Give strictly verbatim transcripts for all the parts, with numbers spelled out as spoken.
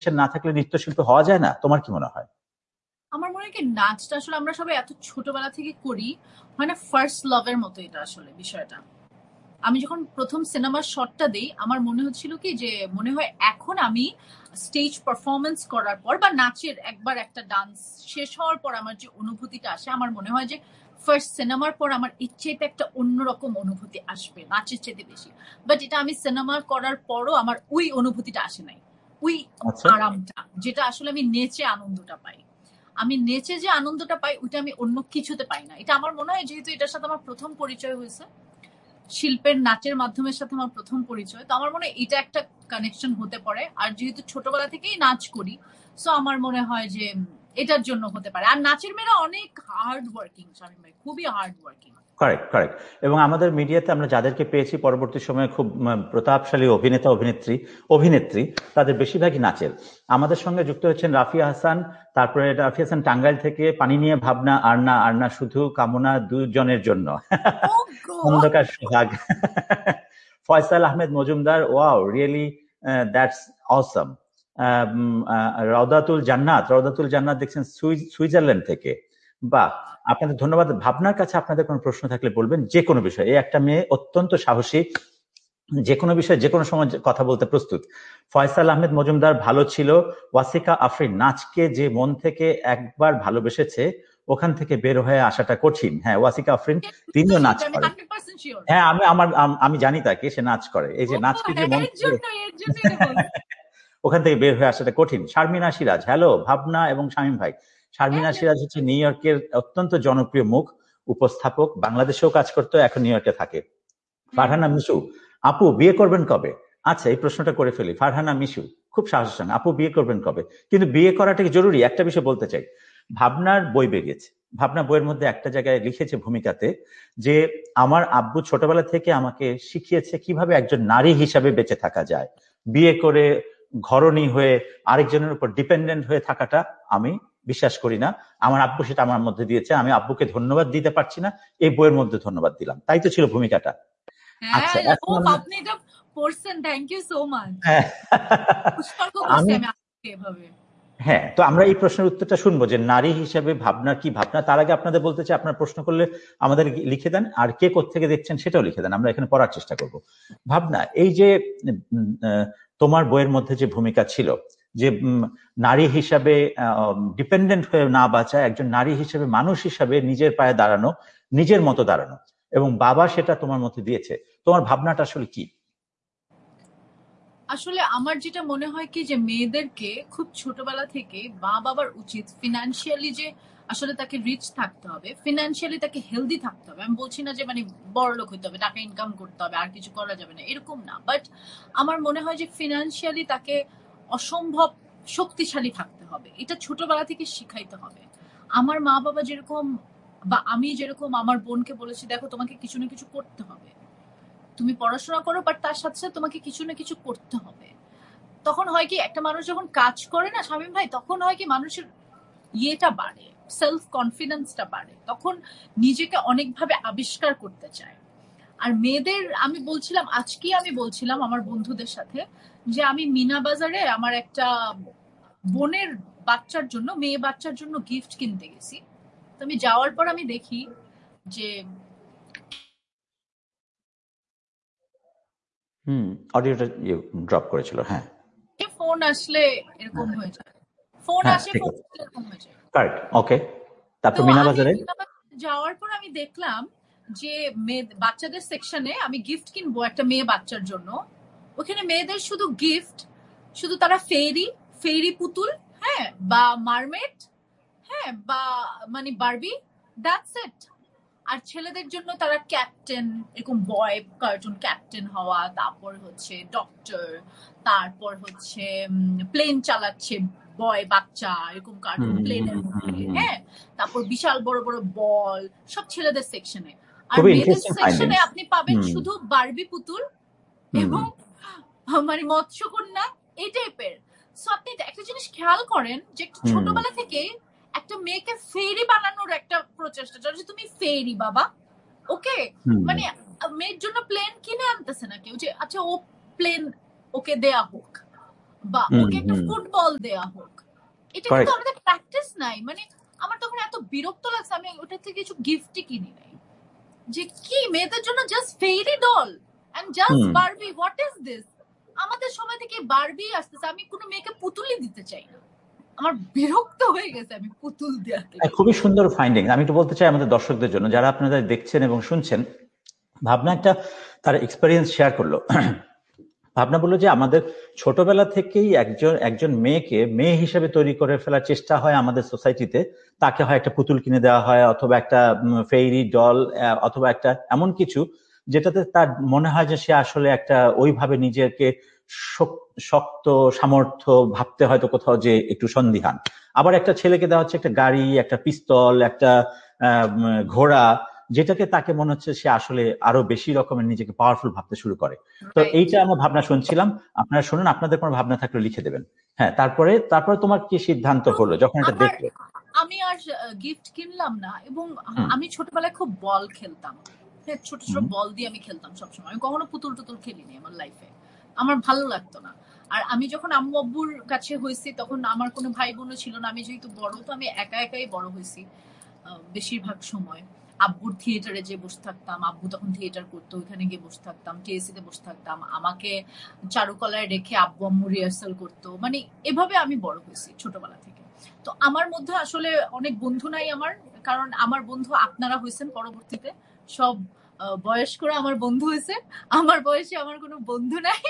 না থাকলে নৃত্যশিল্পী হওয়া যায় না? তোমার কি মনে হয়? আমার মনে হয় কি নাচটা আসলে আমরা সবাই এত ছোটবেলা থেকে করি, হয় না ফার্স্ট লাভের মতো এটা আসলে বিষয়টা। আমি যখন প্রথম সিনেমার শটটা দিই আমার মনে হচ্ছিল কি যে মনে হয় এখন আমি স্টেজ পারফরমেন্স করার পর বা নাচের একবার একটা ডান্স শেষ হওয়ার পর আমার যে অনুভূতিটা আসে আমার মনে হয় যে ফার্স্ট সিনেমার পর আমার ইচ্ছেতে একটা অন্যরকম অনুভূতি আসবে নাচের চেয়ে বেশি। বাট এটা আমি সিনেমা করার পরও আমার ওই অনুভূতিটা আসে নাই, ওই আরামটা যেটা আসলে আমি নেচে আনন্দটা পাই। আমি নেচে যে আনন্দটা পাই ওইটা আমি অন্য কিছুতে পাই না। এটা আমার মনে হয় যেহেতু এটার সাথে আমার প্রথম পরিচয় হয়েছে, শিল্পের নাচের মাধ্যমের সাথে আমার প্রথম পরিচয়, তো আমার মনে হয় এটা একটা কানেকশন হতে পারে। আর যেহেতু ছোটবেলা থেকেই নাচ করি সো আমার মনে হয় যে এটার জন্য হতে পারে। আর নাচের মেয়েরা অনেক হার্ড ওয়ার্কিং, শামীম ভাই, খুবই হার্ড ওয়ার্কিং। কারেক্ট কারেক্ট এবং আমাদের মিডিয়াতে আমরা যাদেরকে পেয়েছি পরবর্তী সময়ে খুব প্রতাপশালী অভিনেতা অভিনেত্রী অভিনেত্রী তাদের বেশিরভাগই নাচের। আমাদের সঙ্গে যুক্ত হচ্ছেন রাফিয়া হাসান, তারপরে রাফিয়া হাসান টাঙ্গাইল থেকে, পানি নিয়ে ভাবনা, আর না আর না শুধু কামনা দুজনের জন্য, অন্ধকার সোহাগ, Faisal Ahmed Majumdar, wow really that's অসম, রওদাতুল জান্নাত, রওদাতুল জান্নাত দেখছেন সুইজারল্যান্ড থেকে। বা আপনাদের ধন্যবাদ। ভাবনার কাছে আপনাদের কোনো প্রশ্ন থাকলে বলবেন, যে কোনো বিষয়। এই একটা মেয়ে অত্যন্ত সাহসী, যে কোনো বিষয়ে যে কোনো সময় কথা বলতে প্রস্তুত। ফয়সাল আহমেদ মজুমদার, ভালো ছিল। ওয়াসিকা আফরিন, নাচকে যে মন থেকে একবার ভালোবেসেছে ওখান থেকে বের হয়ে আসাটা কঠিন। হ্যাঁ, ওয়াসিকা আফরিন তিনিও নাচ করে। হ্যাঁ, আমি আমার আমি জানি তাকে, সে নাচ করে। এই যে নাচকে যে মন ওখান থেকে বের হয়ে আসাটা কঠিন। শারমিনা সিরাজ, হ্যালো ভাবনা এবং শামীম ভাই। শারমিনা সিরাজ হচ্ছে নিউ ইয়র্কের অত্যন্ত জনপ্রিয় মুখ উপস্থাপক, বাংলাদেশেও কাজ করতো, এখন নিউ ইয়র্কে থাকে। ফারহানা মিশু, আপু বিয়ে করবেন কবে? আচ্ছা, এই প্রশ্নটা করে ফেলি। ফারহানা মিশু খুব সাহসের সঙ্গে, আপু বিয়ে করবেন কবে? কিন্তু বিয়ে করাটা কি জরুরি? একটা বিষয় বলতে চাই, ভাবনার বই বেরিয়েছে, ভাবনা বইয়ের মধ্যে একটা জায়গায় লিখেছে ভূমিকাতে যে আমার আব্বু ছোটবেলা থেকে আমাকে শিখিয়েছে কিভাবে একজন নারী হিসাবে বেঁচে থাকা যায়। বিয়ে করে ঘরণী হয়ে আরেকজনের উপর ডিপেন্ডেন্ট হয়ে থাকাটা আমি বিশ্বাস করি না। আমার আব্বু সেটা আমার মধ্যে দিয়েছে, আমি আব্বুকে ধন্যবাদ দিতে পারছি না, এই বইয়ের মধ্যে ধন্যবাদ দিলাম। তাই তো ছিল ভূমিকাটা। আচ্ছা, আপনি এটা পড়ছেন, থ্যাংক ইউ সো মাচ। হ্যাঁ, তো আমরা এই প্রশ্নের উত্তরটা শুনবো যে নারী হিসেবে ভাবনা কি ভাবনা। তার আগে আপনাদের বলতে চাই, আপনার প্রশ্ন করলে আমাদের লিখে দেন, আর কে কোত্থেকে দেখছেন সেটাও লিখে দেন, আমরা এখানে পড়ার চেষ্টা করব। ভাবনা, এই যে তোমার বইয়ের মধ্যে যে ভূমিকা ছিল যে নারী হিসাবে ডিপেন্ডেন্ট হয়ে না বাঁচা, একজন নারী হিসেবে মানুষ হিসাবে নিজের পায়ে দাঁড়ানো, নিজের মতো দাঁড়ানো, এবং বাবা সেটা তোমার মধ্যে দিয়েছে, তোমার ভাবনাটা আসলে কি? আসলে আমার যেটা মনে হয় কি যে মেয়েদেরকে খুব ছোটবেলা থেকে মা বাবার উচিত ফিনান্সিয়ালি যে আসলে তাকে রিচ থাকতে হবে, ফিনান্সিয়ালি তাকে হেলদি থাকতে হবে। আমি বলছি না যে মানে বড় লোক হইতে হবে, টাকা ইনকাম করতে হবে, আর কিছু করা যাবে না, এরকম না। বাট আমার মনে হয় যে ফিনান্সিয়ালি তাকে অসম্ভব শক্তিশালী থাকতে হবে, এটা ছোটবেলা থেকে শিখাইতে হবে। আমার মা বাবা যেরকম বা আমি যেরকম আমার বোনকে বলেছি, দেখো তোমাকে কিছু না কিছু করতে হবে, তুমি পড়াশোনা করো বাট তার সাথে সাথে তোমাকে কিছু না কিছু করতে হবে। তখন হয় কি একটা মানুষ যখন কাজ করে না শামীম ভাই, তখন হয় কি মানুষের ইয়েটা বাড়ে, সেলফ কনফিডেন্সটা বাড়ে, তখন নিজেকে অনেকভাবে আবিষ্কার করতে চায়। আর মেয়েদের আমি বলছিলাম, আজকে আমি বলছিলাম আমার বন্ধুদের সাথে যে আমি মিনা বাজারে আমার একটা বোনের বাচ্চার জন্য, মেয়ে বাচ্চার জন্য গিফট কিনতে গেছি। তো আমি যাওয়ার পর আমি দেখি যে হুম অডিওটা ড্রপ করেছিল। হ্যাঁ, ফোন আসলে এরকম হয়ে যায়, ফোন আসে ফোন এরকম হয়ে যায়। কারেক্ট, ওকে। তারপর মিনা বাজারে যাওয়ার পর আমি দেখলাম যে মেয়ে বাচ্চাদের সেকশনে আমি গিফট কিনবো একটা মেয়ে বাচ্চার জন্য, ওখানে মেয়েদের শুধু গিফট, শুধু তারা ফেরি ফেরি পুতুল, হ্যাঁ, বা মারমেড, হ্যাঁ, বা মানে বারবি, দ্যাটস ইট। আর ছেলেদের জন্য তারা ক্যাপ্টেন, এরকম বয় কার্টুন ক্যাপ্টেন হওয়া, তারপর হচ্ছে ডক্টর, তারপর হচ্ছে প্লেন চালাচ্ছে বয় বাচ্চা, এরকম কার্টুন প্লেনের মধ্যে, হ্যাঁ, তারপর বিশাল বড় বড় বল, সব ছেলেদের সেকশনে। আর মেয়েদের সেকশনে আপনি পাবেন শুধু বারবি পুতুল এবং মানে মৎস্যকন্যা, এই টাইপের। সো আপনি একটা জিনিস খেয়াল করেন যে একটু ছোটবেলা থেকে একটা মেয়েকে ফেরি বানানোর একটা প্রচেষ্টা, যে তুমি ফেরি বাবা, ওকে, মানে মেয়ের জন্য প্লেন কিনে আনতেছে না কেউ যে আচ্ছা ও প্লেন ওকে দেয়া হোক, বা হুম ওকে একটা হুম ফুটবল দেয়া হোক, এটা কিন্তু কারেক্ট। আমাদের প্র্যাকটিস নাই। মানে আমার তখন এত বিরক্ত লাগছে, আমি ওটা থেকে কিছু গিফটই কিনি নাই। যে কি মেয়েদের জন্য just ferry doll and just hmm Barbie, what is this? আমাদের সময় থেকে বারবি আসতেছে, আমি কোনো মেয়েকে পুতুলই দিতে চাই না। আমার বিরক্ত হয়ে গেছে আমি পুতুল দেওয়া থেকে। হ্যাঁ, খুবই সুন্দর ফাইন্ডিং। আমি একটু বলতে চাই আমাদের দর্শকদের জন্য, যারা আপনারা দেখছেন এবং শুনছেন, ভাবনা একটা তার এক্সপেরিয়েন্স শেয়ার করলো। ভাবনা বললো যে আমাদের ছোটবেলা থেকেই একজন একজন মেয়েকে মেয়ে হিসেবে তৈরি করে ফেলার চেষ্টা হয় আমাদের সোসাইটিতে। তাকে হয় একটা পুতুল কিনে দেওয়া হয়, অথবা একটা ফেইরি ডল, অথবা একটা এমন কিছু যেটাতে তার মনে হয় যে সে আসলে একটা ওইভাবে নিজেকে শক- শক্ত সামর্থ্য ভাবতে হয়তো কোথাও যে একটু সন্দিহান। আবার একটা ছেলেকে দেওয়া হচ্ছে একটা গাড়ি, একটা পিস্তল, একটা আহ, উম, ঘোড়া, যেটাকে তাকে মনে হচ্ছে সে আসলে আরো বেশি রকমের নিজেকে পাওয়ারফুল ভাবতে শুরু করে। তো রাইট। এইটা আমরা ভাবনা শুনছিলাম, আপনারা শুনুন, আপনাদের কোনো ভাবনা থাকলে লিখে দেবেন। হ্যাঁ, তারপরে তারপরে তোমার কি সিদ্ধান্ত তো হলো যখন এটা আমার, দেখলে? আমি আর গিফট কিনলাম না, এবং হুম আমি ছোটবেলায় খুব বল খেলতাম। হ্যাঁ, ছোট ছোট হুম বল দিয়ে আমি খেলতাম সবসময়। আমি কখনো পুতুল টুতুল খেলিনি আমার লাইফে, আমার ভালো লাগতো না। আর আমি যখন আম্মু আব্বুর কাছে হয়েছি তখন আমার কোনো ভাই বোনও ছিল না, আমি যেহেতু বড়, তো আমি একা একাই বড় হয়েছি বেশিরভাগ সময়। আব্বুর থিয়েটারে যে বসে থাকতাম, আব্বু তখন থিয়েটার করতো, ওইখানে গিয়ে বসে থাকতাম, টিএসসি তে বসে থাকতাম, আমাকে চারুকলায় রেখে আব্বু আম্মু রিহার্সাল করতো। মানে এভাবে আমি বড় হয়েছি ছোটবেলা থেকে। তো আমার মধ্যে আসলে অনেক বন্ধু নাই আমার, কারণ আমার বন্ধু আপনারা হয়েছেন পরবর্তীতে, সব বয়স্করা আমার বন্ধু হয়েছে, আমার বয়সে আমার কোনো বন্ধু নাই।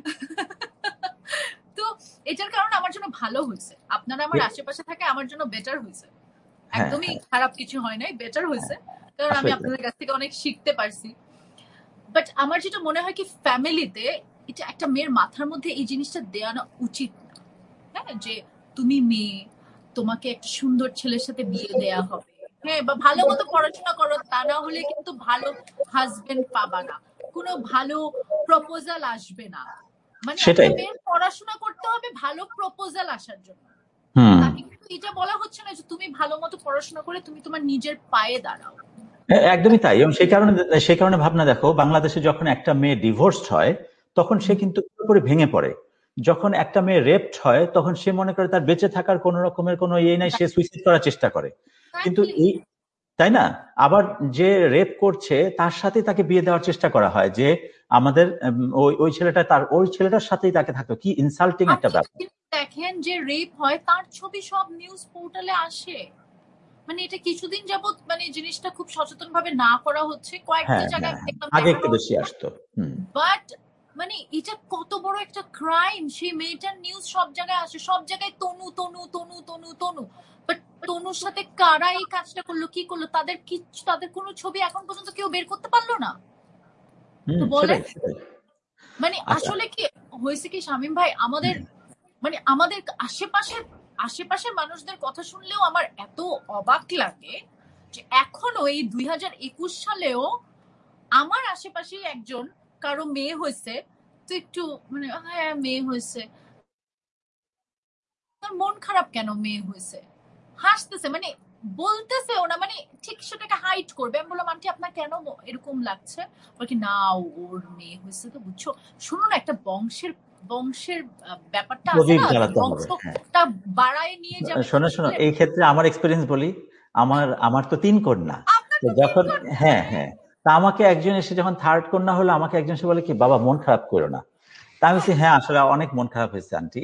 তো এটার কারণে আমার জন্য ভালো হয়েছে, আপনারা আমার আশেপাশে থাকে, আমার জন্য বেটার হয়েছে। হ্যাঁ একদমই হ্যাঁ, খারাপ কিছু হয় নাই, বেটার হয়েছে, কারণ আমি আসলে তাই। আপনাদের কাছ থেকে অনেক শিখতে পারছি। বাট আমার যেটা মনে হয় কি, ফ্যামিলিতে এটা একটা মেয়ের মাথার মধ্যে এই জিনিসটা দেওয়ানো উচিত না। হ্যাঁ, যে তুমি মেয়ে, তোমাকে একটা সুন্দর ছেলের সাথে বিয়ে দেয়া হবে, হ্যাঁ, বা ভালো মতো পড়াশোনা করো, তা না হলে কিন্তু ভালো হাজবেন্ড পাবা না, কোনো ভালো প্রপোজাল আসবে না। মানে একটা সেটাই। মেয়ের পড়াশোনা করতে হবে ভালো প্রপোজাল আসার জন্য। হুম তাকে কিন্তু এটা বলা হচ্ছে না যে তুমি ভালো মতো পড়াশোনা করে তুমি তোমার নিজের পায়ে দাঁড়াও। হ্যাঁ, একদমই তাই। এবং সেই কারণে সেই কারণে ভাবনা দেখো, বাংলাদেশে যখন একটা মেয়ে ডিভোর্সড হয় তখন সে কিন্তু পুরোপুরি ভেঙে পড়ে। যখন একটা মেয়ে রেপড হয় তখন সে মনে করে তার বেঁচে থাকার কোন রকমের কোনো ইয়ে নাই, সে সুইসাইড করার চেষ্টা করে। কিন্তু এক্স্যাক্টলি। এই, তাই না? আবার যে রেপ করছে তার সাথে তাকে বিয়ে দেওয়ার চেষ্টা করা হয়, যে আমাদের উম, ওই ওই ছেলেটা তার ওই ছেলেটার সাথেই তাকে থাকতো। কি ইনসাল্টিং একটা আপনি ব্যাপার। দেখেন যে রেপ হয়, তার ছবি সব নিউজ পোর্টালে আসে। মানে এটা কিছুদিন যাবত মানে জিনিসটা খুব সচেতন ভাবে না করা হচ্ছে, কয়েকটা হ্যাঁ জায়গায় হ্যাঁ, দেখলাম যে আগে একটু এখনো। বেশি আসতো। হুম বাট মানে এটা কত বড় একটা ক্রাইম, সেই মেয়েটার নিউজ সব জায়গায় আসে, সব জায়গায় তনু তনু তনু তনু তনু। বাট তনুর সাথে কারা এই কাজটা করলো, কি করলো, তাদের কিচ্ছু, তাদের কোনো ছবি এখন পর্যন্ত কেউ বের করতে পারলো না। হুম তো বলেন, সেটাই সেটাই। মানে আচ্ছা। আসলে কি হয়েছে কি শামীম ভাই, আমাদের মানে আমাদের আশেপাশের আশেপাশের মানুষদের কথা শুনলেও আমার এত অবাক লাগে যে এখনো এই দুই হাজার একুশ সালেও আমার আশেপাশে একজন কারো মেয়ে হয়েছে, তো একটু মানে হ্যাঁ মেয়ে হয়েছে, তার মন খারাপ কেন মেয়ে হয়েছে, হাসতেছে, মানে বলতেছে ওনা, মানে ঠিক সেটাকে হাইট করবে। আমি বললাম আন্টি আপনার কেন এরকম লাগছে, বলকি না ওর মেয়ে হয়েছে তো বুঝছো। শুনো না, একটা বংশের বংশের ব্যাপারটা আছে প্রদীপ না, জ্বালাতে হবে, হ্যাঁ। বংশটা বাড়ায় নিয়ে যাবে তো শোনো শোনো, ছেলে। এই ক্ষেত্রে আমার এক্সপিরিয়েন্স বলি। আমার আমার তো তিন কন্যা। আপনার তো তো তিন যখন, কন্যা, হ্যাঁ হ্যাঁ হ্যাঁ, তা আমাকে একজন এসে যখন থার্ড কন্যা হলো, আমাকে একজন এসে বলে কি, বাবা মন খারাপ করো না। তা আমি বলছি, হ্যাঁ আসলে অনেক মন খারাপ হয়েছে আন্টি।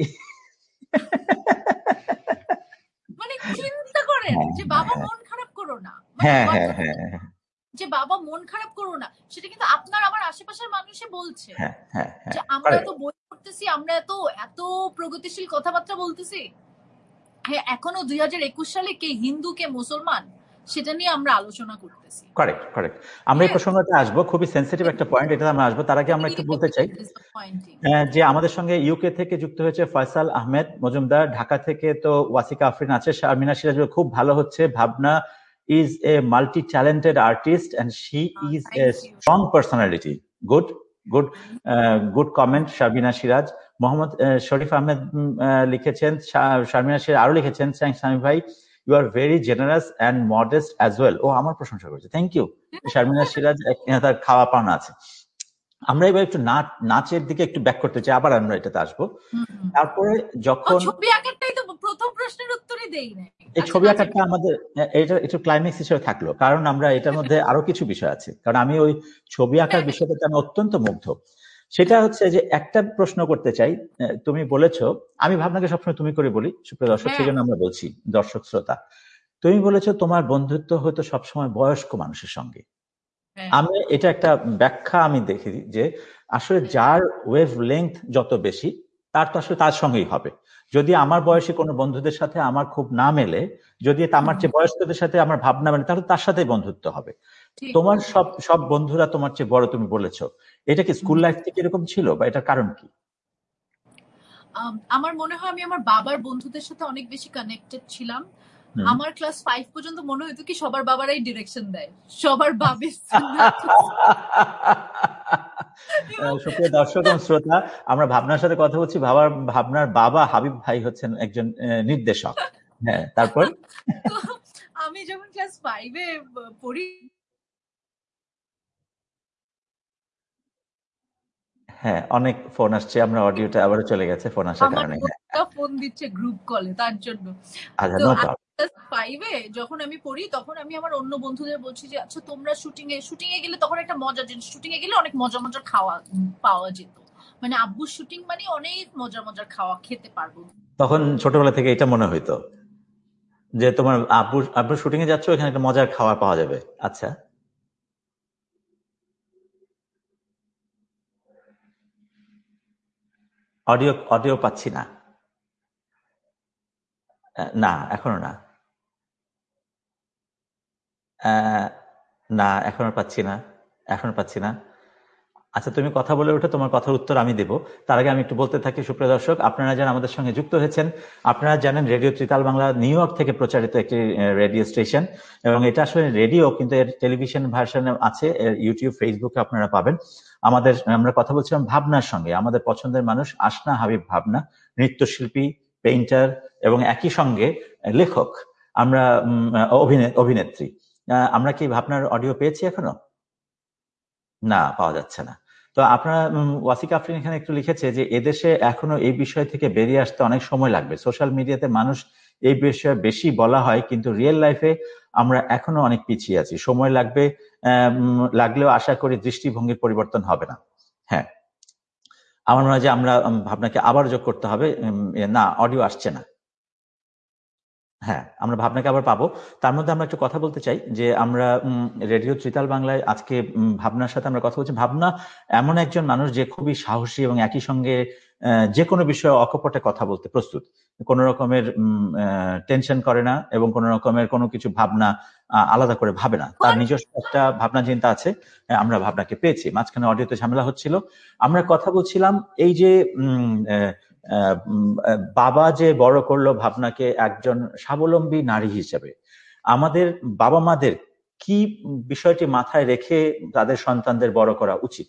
মানে চিন্তা করেন হ্যাঁ যে বাবা মন খারাপ করো না, মানে হ্যাঁ হোয়াট, হ্যাঁ হ্যাঁ হ্যাঁ যে বাবা মন খারাপ করো না, সেটা কিন্তু আপনার আমার আশেপাশের মানুষে বলছে। হ্যাঁ হ্যাঁ যে হ্যাঁ, আমরা কারেক্ট। এত বই পড়তেছি, আমরা এত এত প্রগতিশীল কথাবার্তা বলতেছি, হ্যাঁ এখনো দুই হাজার একুশ সালে কে হিন্দু কে মুসলমান সেটা নিয়ে আমরা আলোচনা করতেছি। Correct correct. আমরা এই হ্যাঁ, প্রসঙ্গতে আসবো, খুবই সেন্সিটিভ একটা পয়েন্ট, এটা আমরা আসবো। তার আগে আমরা একটু বলতে চাই ডিসঅ্যাপয়েন্টিং। আহ, যে আমাদের সঙ্গে ইউকে থেকে যুক্ত হয়েছে ফয়সাল আহমেদ মজুমদার, ঢাকা থেকে তো ওয়াসিকা আফরিন আছে, শারমিনা সিরাজ খুব ভালো হচ্ছে, ভাবনা is a multi talented artist and she is a thank you. Strong personality. Good good good comment Sharmina Siraj. Mohammad আহ, শরীফ আহমেদ উম, আহ, লিখেছেন, শা- শারমিনা সিরাজ আরো লিখেছেন, থ্যাংকস সামি ভাই, you are very generous and modest as well. ও আমার প্রশংসা করেছে, থ্যাংক ইউ। শারমিনা সিরাজ এক- তার খাওয়া পাওনা আছে। আমরা এবার একটু নাচ নাচের দিকে একটু ব্যাক করতে চাই, আবার আমরা এটাতে আসবো। হুম, হুম। তারপরে ও যখন ছবি আঁকাটাই তো প্রথম প্রশ্নের উত্তরই দেই নাই। এই আচ্ছা, ছবি নাচের আঁকাটা আমাদের এটা একটু ক্লাইম্যাক্স হিসেবে থাকলো, কারণ আমরা এটার মধ্যে আরো কিছু বিষয় আছে, কারণ আমি ওই ছবি আঁকার বিষয়টাতে আমি অত্যন্ত মুগ্ধ। সেটা হচ্ছে যে একটা প্রশ্ন করতে চাই। আহ, তুমি বলেছো, আমি ভাবনাকে সবসময় তুমি করে বলি সুপ্রিয় দর্শক, হ্যাঁ, সেই জন্য আমরা বলছি দর্শক শ্রোতা। তুমি বলেছো তোমার বন্ধুত্ব হয়তো সবসময় বয়স্ক মানুষের সঙ্গে। হ্যাঁ, আমি এটা একটা ব্যাখ্যা আমি দেখি যে আসলে যার ওয়েভ লেংথ যত বেশি তার তো আসলে তার সঙ্গেই হবে। যদি আমার বয়সী কোনো বন্ধুদের সাথে আমার খুব না মেলে, যদি তা আমার চেয়ে বয়স্কদের সাথে আমার ভাবনা মেলে, তাহলে তার সাথেই বন্ধুত্ব হবে। ঠিক তোমার বলেছো। সব সব বন্ধুরা তোমার চেয়ে বড়, তুমি বলেছো। এটা কি স্কুল লাইফ থেকে এরকম ছিল, বা এটার কারণ কি? আম, আমার মনে হয় আমি আমার বাবার বন্ধুদের সাথে অনেক বেশি কানেক্টেড ছিলাম। হুম। আমার ক্লাস ফাইভ পর্যন্ত মনে হতো কি সবার বাবারাই ডিরেকশন দেয়, সবার বাবে আহ, সুপ্রিয় দর্শক এবং শ্রোতা, আমরা ভাবনার সাথে কথা বলছি। ভাবার ভাবনার বাবা হাবিব ভাই হচ্ছেন একজন আহ, নির্দেশক। হ্যাঁ, তারপর তো আমি যখন ক্লাস ফাইভে পড়ি, হ্যাঁ, অনেক ফোন আসছে, আমরা অডিওটা আবারও চলে গেছে ফোন আসার আমার কারণে। হ্যাঁ, বোনটা ফোন দিচ্ছে গ্রুপ কলে, তার জন্য। আচ্ছা, তো নো প্রবলেম। ক্লাস ফাইভে যখন আমি পড়ি, তখন আমি আমার অন্য বন্ধুদের বলছি যে আচ্ছা তোমরা শুটিং এ শুটিং এ গেলে তখন একটা মজা জিনিস, শুটিং এ গেলে অনেক মজা মজার খাওয়া উম, পাওয়া যেত। মানে আব্বুর শুটিং মানে অনেক মজার মজার খাওয়া খেতে পারবো। তখন ছোটবেলা থেকে এটা মনে হইতো যে তোমার আব্বু আব্বুর শুটিং এ যাচ্ছ, এখানে একটা মজার খাবার পাওয়া যাবে। আচ্ছা, অডিও অডিও পাচ্ছি না। আহ, না, এখনো না। আহ, না, এখনো পাচ্ছি না, এখনো পাচ্ছি না। আচ্ছা, তুমি কথা বলে ওঠো, তোমার কথার উত্তর আমি দেব। তার আগে আমি একটু বলতে থাকি সুপ্রিয় দর্শক, আপনারা যারা আমাদের সঙ্গে যুক্ত হয়েছেন, আপনারা জানেন radio tritaal Bangla new York থেকে প্রচারিত একটি রেডিও স্টেশন, এবং এটা আসলে রেডিও কিন্তু এর টেলিভিশন ভার্সনে আছে, এর ইউটিউব ফেসবুকে আপনারা পাবেন। আমাদের আমরা কথা বলছিলাম ভাবনার সঙ্গে, আমাদের পছন্দের মানুষ আসনা হাবিব ভাবনা, নৃত্যশিল্পী, পেইন্টার এবং একই সঙ্গে লেখক। আমরা উম, অভিনে- অভিনেত্রী। আহ, আমরা কি ভাবনার অডিও পেয়েছি এখনো? না, পাওয়া যাচ্ছে না। তো আপনারা উম, ওয়াসিক আফরিন এখানে একটু লিখেছে যে এদেশে এখনো এই বিষয় থেকে বেরিয়ে আসতে অনেক সময় লাগবে। সোশ্যাল মিডিয়াতে মানুষ এই বিষয়ে বেশি বলা হয়, কিন্তু রিয়েল লাইফে আমরা এখনো অনেক পিছিয়ে আছি, সময় লাগবে। আহ, উম, লাগলেও আশা করি দৃষ্টিভঙ্গির পরিবর্তন হবে না। হ্যাঁ, আমার মনে হয় যে আমরা উম, ভাবনাকে আবার যোগ করতে হবে। উম, এ, না, অডিও আসছে না। হ্যাঁ, আমরা ভাবনাকে আবার পাবো। তার মধ্যে আমরা একটু কথা বলতে চাই যে আমরা উম, রেডিও ত্রিতাল বাংলায় আজকে উম, ভাবনার সাথে আমরা কথা বলছি। ভাবনা এমন একজন মানুষ যে খুবই সাহসী এবং একই সঙ্গে আহ, যে কোনো বিষয়ে অকপটে কথা বলতে প্রস্তুত। কোনো রকমের টেনশন করে না, এবং কোনো রকমের কোনো কিছু ভাবনা আহ, আলাদা করে ভাবে না। তার নিজস্ব একটা ভাবনা চিন্তা আছে। আহ, আমরা ভাবনাকে পেয়েছি। মাঝখানে অডিওতে ঝামেলা হচ্ছিল। আমরা কথা বলছিলাম এই যে উম, আহ, আহ, উম, আহ, বাবা যে বড় করলো ভাবনাকে একজন স্বাবলম্বী নারী হিসেবে, আমাদের বাবা মাদের কি বিষয়টি মাথায় রেখে তাদের সন্তানদের বড় করা উচিত?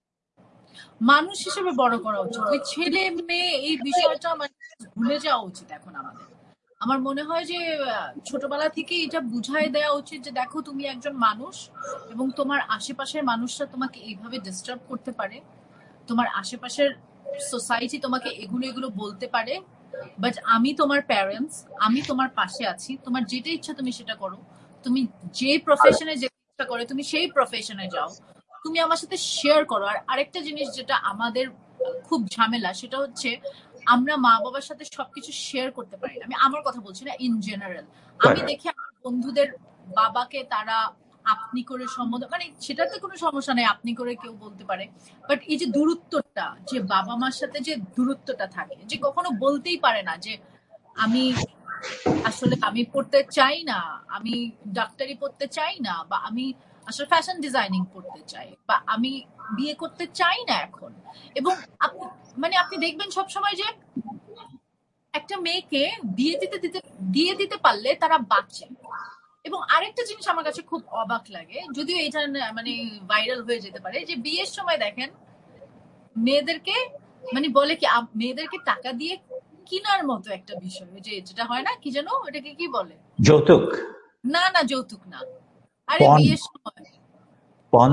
মানুষ হিসেবে বড় করা উচিত, ওই ছেলে মেয়ে এই বিষয়টা মানে ভুলে যাওয়া উচিত এখন আমাদের। আমার মনে হয় যে আহ, ছোটবেলা থেকে এটা বুঝাই দেওয়া উচিত যে দেখো তুমি একজন মানুষ, এবং তোমার আশেপাশের মানুষরা তোমাকে এইভাবে ডিস্টার্ব করতে পারে, তোমার আশেপাশের সোসাইটি তোমাকে এগুলো এগুলো বলতে পারে, বাট আমি তোমার প্যারেন্টস, আমি তোমার পাশে আছি, তোমার যেটা ইচ্ছা তুমি সেটা করো, তুমি যে প্রফেশনে যেতে ইচ্ছা করে তুমি সেই প্রফেশনে যাও, তুমি আমার সাথে শেয়ার করো। আর আরেকটা জিনিস যেটা আমাদের খুব ঝামেলা, সেটা হচ্ছে আমরা মা বাবার সাথে সবকিছু শেয়ার করতে পারি না। আমি আমার কথা বলছি না, ইন জেনারেল আমি দেখি আমার বন্ধুদের বাবাকে তারা আপনি করে সম্বোধন, মানে সেটাতে কোনো সমস্যা নেই, আপনি করে কেউ বলতে পারে, বাট এই যে দূরত্বটা, যে বাবা মার সাথে যে দূরত্বটা থাকে, যে কখনো বলতেই পারে না যে আমি আসলে আমি পড়তে চাই না, আমি ডাক্তারি পড়তে চাই না, বা আমি আসলে ফ্যাশন ডিজাইনিং পড়তে চাই, বা আমি বিয়ে করতে চাই না এখন। এবং আপনি মানে আপনি দেখবেন সবসময় যে একটা মেয়েকে বিয়ে দিতে দিতে দিয়ে দিতে পারলে তারা বাঁচে। এবং আরেকটা জিনিস আমার কাছে খুব অবাক লাগে, যদিও এটা না- মানে ভাইরাল হয়ে যেতে পারে, যে বিয়ের সময় দেখেন মেয়েদেরকে মানে বলে কি আপ- মেয়েদেরকে টাকা দিয়ে কিনার মতো একটা বিষয়, ওই যে যেটা হয় না কি যেন ওটাকে কি বলে, যৌতুক। না না যৌতুক না, আরে পণ। বিয়ের সময় পন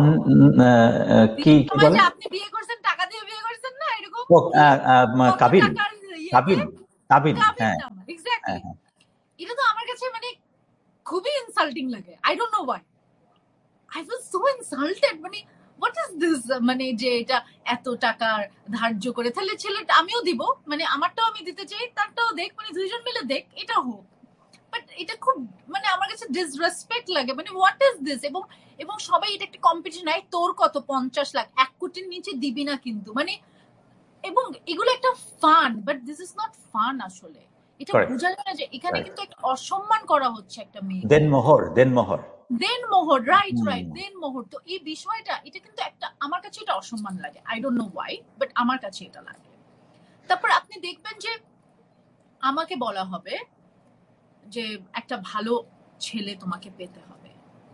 আহ, কি বিয়ের কি সময় বলে যে আপনি বিয়ে করছেন টাকা দিয়ে বিয়ে করছেন না এরকম ও কি আহ, আহ, কত কাবিন টাকার ইয়েতে কাবিন কাবিন কাবিন হ্যাঁ নামা হ্যাঁ এক্স্যাক্টলি। হ্যাঁ এটা তো আমার কাছে মানে খুবই ইনসাল্টিং লাগে। I don't know Y I feel so insulted. মানে হোয়াট ইজ দিস, মানে যে এটা এত টাকার ধার্য করে তাহলে ছেলেটা আমিও দিব, মানে আমারটাও আমি দিতে চাই তারটাও দেখ, মানে দুইজন মিলে দেখ এটা হোক। বাট এটা খুব মানে আমার কাছে ডিসরেসপেক্ট লাগে, মানে হোয়াট ইজ দিস। এবং এবং সবাই এটা একটা কম্পিটিশন, এই তোর কত পঞ্চাশ লাখ এক কোটির নিচে দিবি না কিন্তু, মানে এবং এগুলো একটা fun, but this is not fun আসলে। এটা করেক্ট বোঝা যায় না যে এখানে রাইট কিন্তু একটা অসম্মান করা হচ্ছে একটা মেয়েকে। দেনমোহর দেনমোহর দেন মোহর, রাইট হুম রাইট দেন মোহর। তো এই বিষয়টা এটা কিন্তু একটা আমার কাছে এটা অসম্মান লাগে। I don't know Y, but আমার কাছে এটা লাগে। তারপর আপনি দেখবেন যে আমাকে বলা হবে যে একটা ভালো ছেলে তোমাকে পেতে হবে,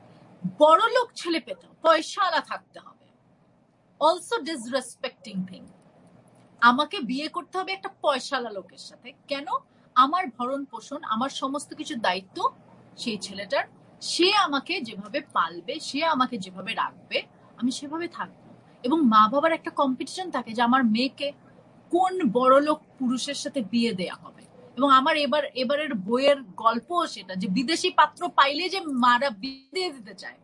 বড় লোক ছেলে পেতে হবে, পয়সাওয়ালা থাকতে হবে। Also disrespecting thing. আমাকে বিয়ে করতে হবে একটা পয়সাওয়ালা লোকের সাথে। কেন? আমার ভরণ পোষণ, আমার সমস্ত কিছু দায়িত্ব সেই ছেলেটার। সে আমাকে যেভাবে পালবে, সে আমাকে যেভাবে রাখবে, আমি সেভাবে থাকবো। এবং মা বাবার একটা কম্পিটিশন থাকে যে আমার মেয়েকে কোন বড়লোক পুরুষের সাথে বিয়ে দেয়া হবে। এবং আমার এবার এবারের বইয়ের গল্পও সেটা, যে বিদেশি পাত্র পাইলে যে মারা বিয়ে দিয়ে দিতে চায়,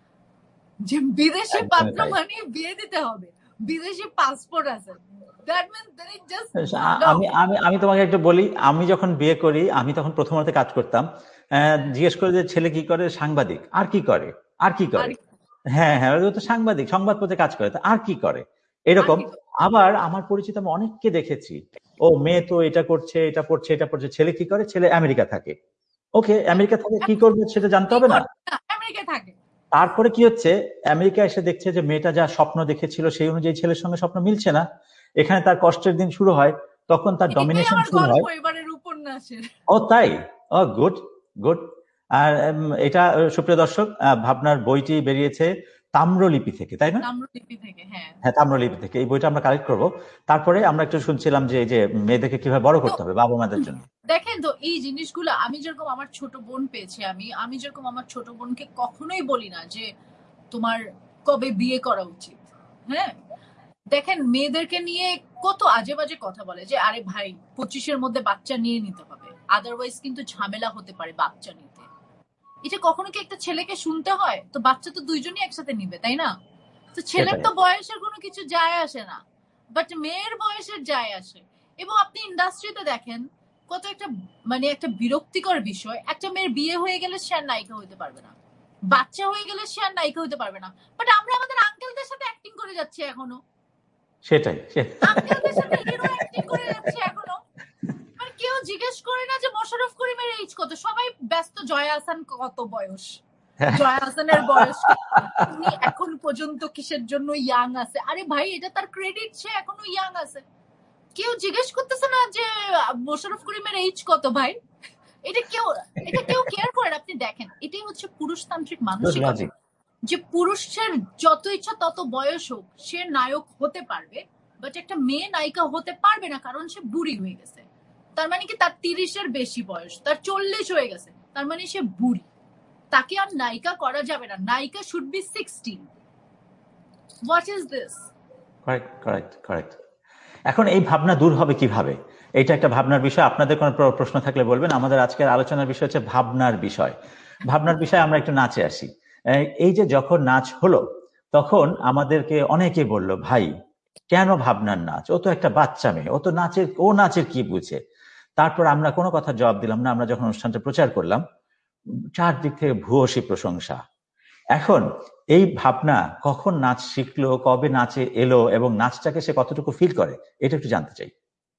যে বিদেশি একদমই পাত্র তাই মানে বিয়ে দিতে হবে, বিদেশি পাসপোর্ট আছে, that means that is just a- no. আমি আমি আমি তোমাকে একটু বলি, আমি যখন বিয়ে করি আমি তখন প্রথমত কাজ করতাম, আহ, জিজ্ঞেস করে যে ছেলে কি করে, সাংবাদিক। আর কি করে? আর কি আর করে? হ্যাঁ হ্যাঁ, ও তো সাংবাদিক, সংবাদপত্রে কাজ করে, তা আর কি করে? আর এরকম। কি করে? আবার আমার পরিচিত আমি অনেককে দেখেছি, ও মেয়ে তো এটা করছে, এটা পড়ছে, এটা পড়ছে, ছেলে কি করে? ছেলে আমেরিকা থাকে। ওকে, আমেরিকা থাকে, কি করবে সেটা জানতে কি হবে না? করে না, আমেরিকায় থাকে। তারপরে কি হচ্ছে, আমেরিকা এসে দেখছে যে মেয়েটা যা স্বপ্ন দেখেছিল সেই অনুযায়ী ছেলের সঙ্গে স্বপ্ন মিলছে না। এখানে তার কষ্টের দিন শুরু হয়, তখন তার এটাই ডমিনেশন আমার শুরু গল্প হয়। এবারের উপন্যাসের। ও তাই? ও গুড, গুড। আর উম, এটা আহ, সুপ্রিয় দর্শক, আহ, ভাবনার বইটি বেরিয়েছে তাম্রলিপি থেকে, তাই না? তাম্রলিপি থেকে, হ্যাঁ। হ্যাঁ, তাম্রলিপি থেকে এই বইটা আমরা কালেক্ট করব। তারপরে আমরা একটু শুনছিলাম যে এই যে মেয়েদেরকে কিভাবে বড় তো করতে হবে বাবা মাদের জন্য। দেখেন তো এই জিনিসগুলো আমি যেরকম আমার ছোট বোন পেয়েছি, আমি আমি যেরকম আমার ছোট বোনকে কখনোই বলি না যে তোমার কবে বিয়ে করা উচিত। হ্যাঁ, দেখেন মেয়েদেরকে নিয়ে কত আজে বাজে কথা বলে যে আরে ভাই পঁচিশের মধ্যে বাচ্চা নিয়ে নিতে হবে, আদারওয়াইজ কিন্তু ঝামেলা হতে পারে বাচ্চা নিতে। এটা কখনো কি একটা ছেলেকে শুনতে হয়? তো বাচ্চা তো দুইজনই একসাথে নিবে, তাই না? তো ছেলের সেটাই। তো বয়সের কোনো কিছু যায় আসে না, বাট মেয়ের বয়সের যায় আসে। এবং আপনি ইন্ডাস্ট্রিতে দেখেন কত একটা মানে একটা বিরক্তিকর বিষয়, একটা মেয়ের বিয়ে হয়ে গেলে সে আর নায়িকা হইতে পারবে না, বাচ্চা হয়ে গেলে সে আর নায়িকা হইতে পারবে না। বাট আমরা আমাদের আঙ্কেলদের সাথে অ্যাক্টিং করে যাচ্ছি এখনো, সেটাই সে- আঙ্কেলদের সাথে হিরো অ্যাক্টিং করে যাচ্ছে এখনো। মানে কেউ জিজ্ঞেস করে না যে মোশাররফ করিমের এইজ কত, সবাই ব্যস্ত জয়া আহসান কত বয়স, জয়া আহসানের বয়স উনি এখন পর্যন্ত কিসের জন্য ইয়াং আছে। আরে ভাই এটা তার ক্রেডিট, সে এখনো ইয়াং আছে। কেউ জিজ্ঞেস করতেছে না যে মোশাররফ করিমের এইজ কত ভাই। এটা কেউ এটা কেউ কেয়ার করে। আপনি দেখেন এটাই হচ্ছে পুরুষতান্ত্রিক মানসিকতা, লজিক। যে পুরুষের যত ইচ্ছা তত বয়স হোক সে নায়ক হতে পারবে, বাট একটা মেয়ে নায়িকা হতে পারবে না, কারণ সে বুড়ি হয়ে গেছে। তার মানে কি তার তিরিশের বেশি বয়স, তার চল্লিশ হয়ে গেছে, তার মানে সে বুড়ি, তাকে আর নায়িকা করা যাবে না। নায়িকা should be sixteen. What is this? Correct correct correct. এখন এই ভাবনা দূর হবে কিভাবে? এটা একটা ভাবনার বিষয়। আপনাদের কোনো প্র- প্রশ্ন থাকলে বলবেন। আমাদের আজকের আলোচনার বিষয় হচ্ছে ভাবনার বিষয়। ভাবনার বিষয়ে আমরা একটু নাচে আসি। এই- এই যে যখন নাচ হলো, তখন আমাদেরকে অনেকে বলল, ভাই কেন ভাবনার নাচ? ও তো একটা বাচ্চা মেয়ে, ও তো নাচের, ও নাচের কি বুঝে? তারপর আমরা কোনো কথা জবাব দিলাম না। আমরা যখন অনুষ্ঠানটা প্রচার করলাম, চারদিক থেকে ভূয়সী প্রশংসা। এখন এই ভাবনা কখন নাচ শিখলো, কবে নাচে এলো, এবং নাচটাকে সে কতটুকু ফিল করে, এটা একটু জানতে চাই।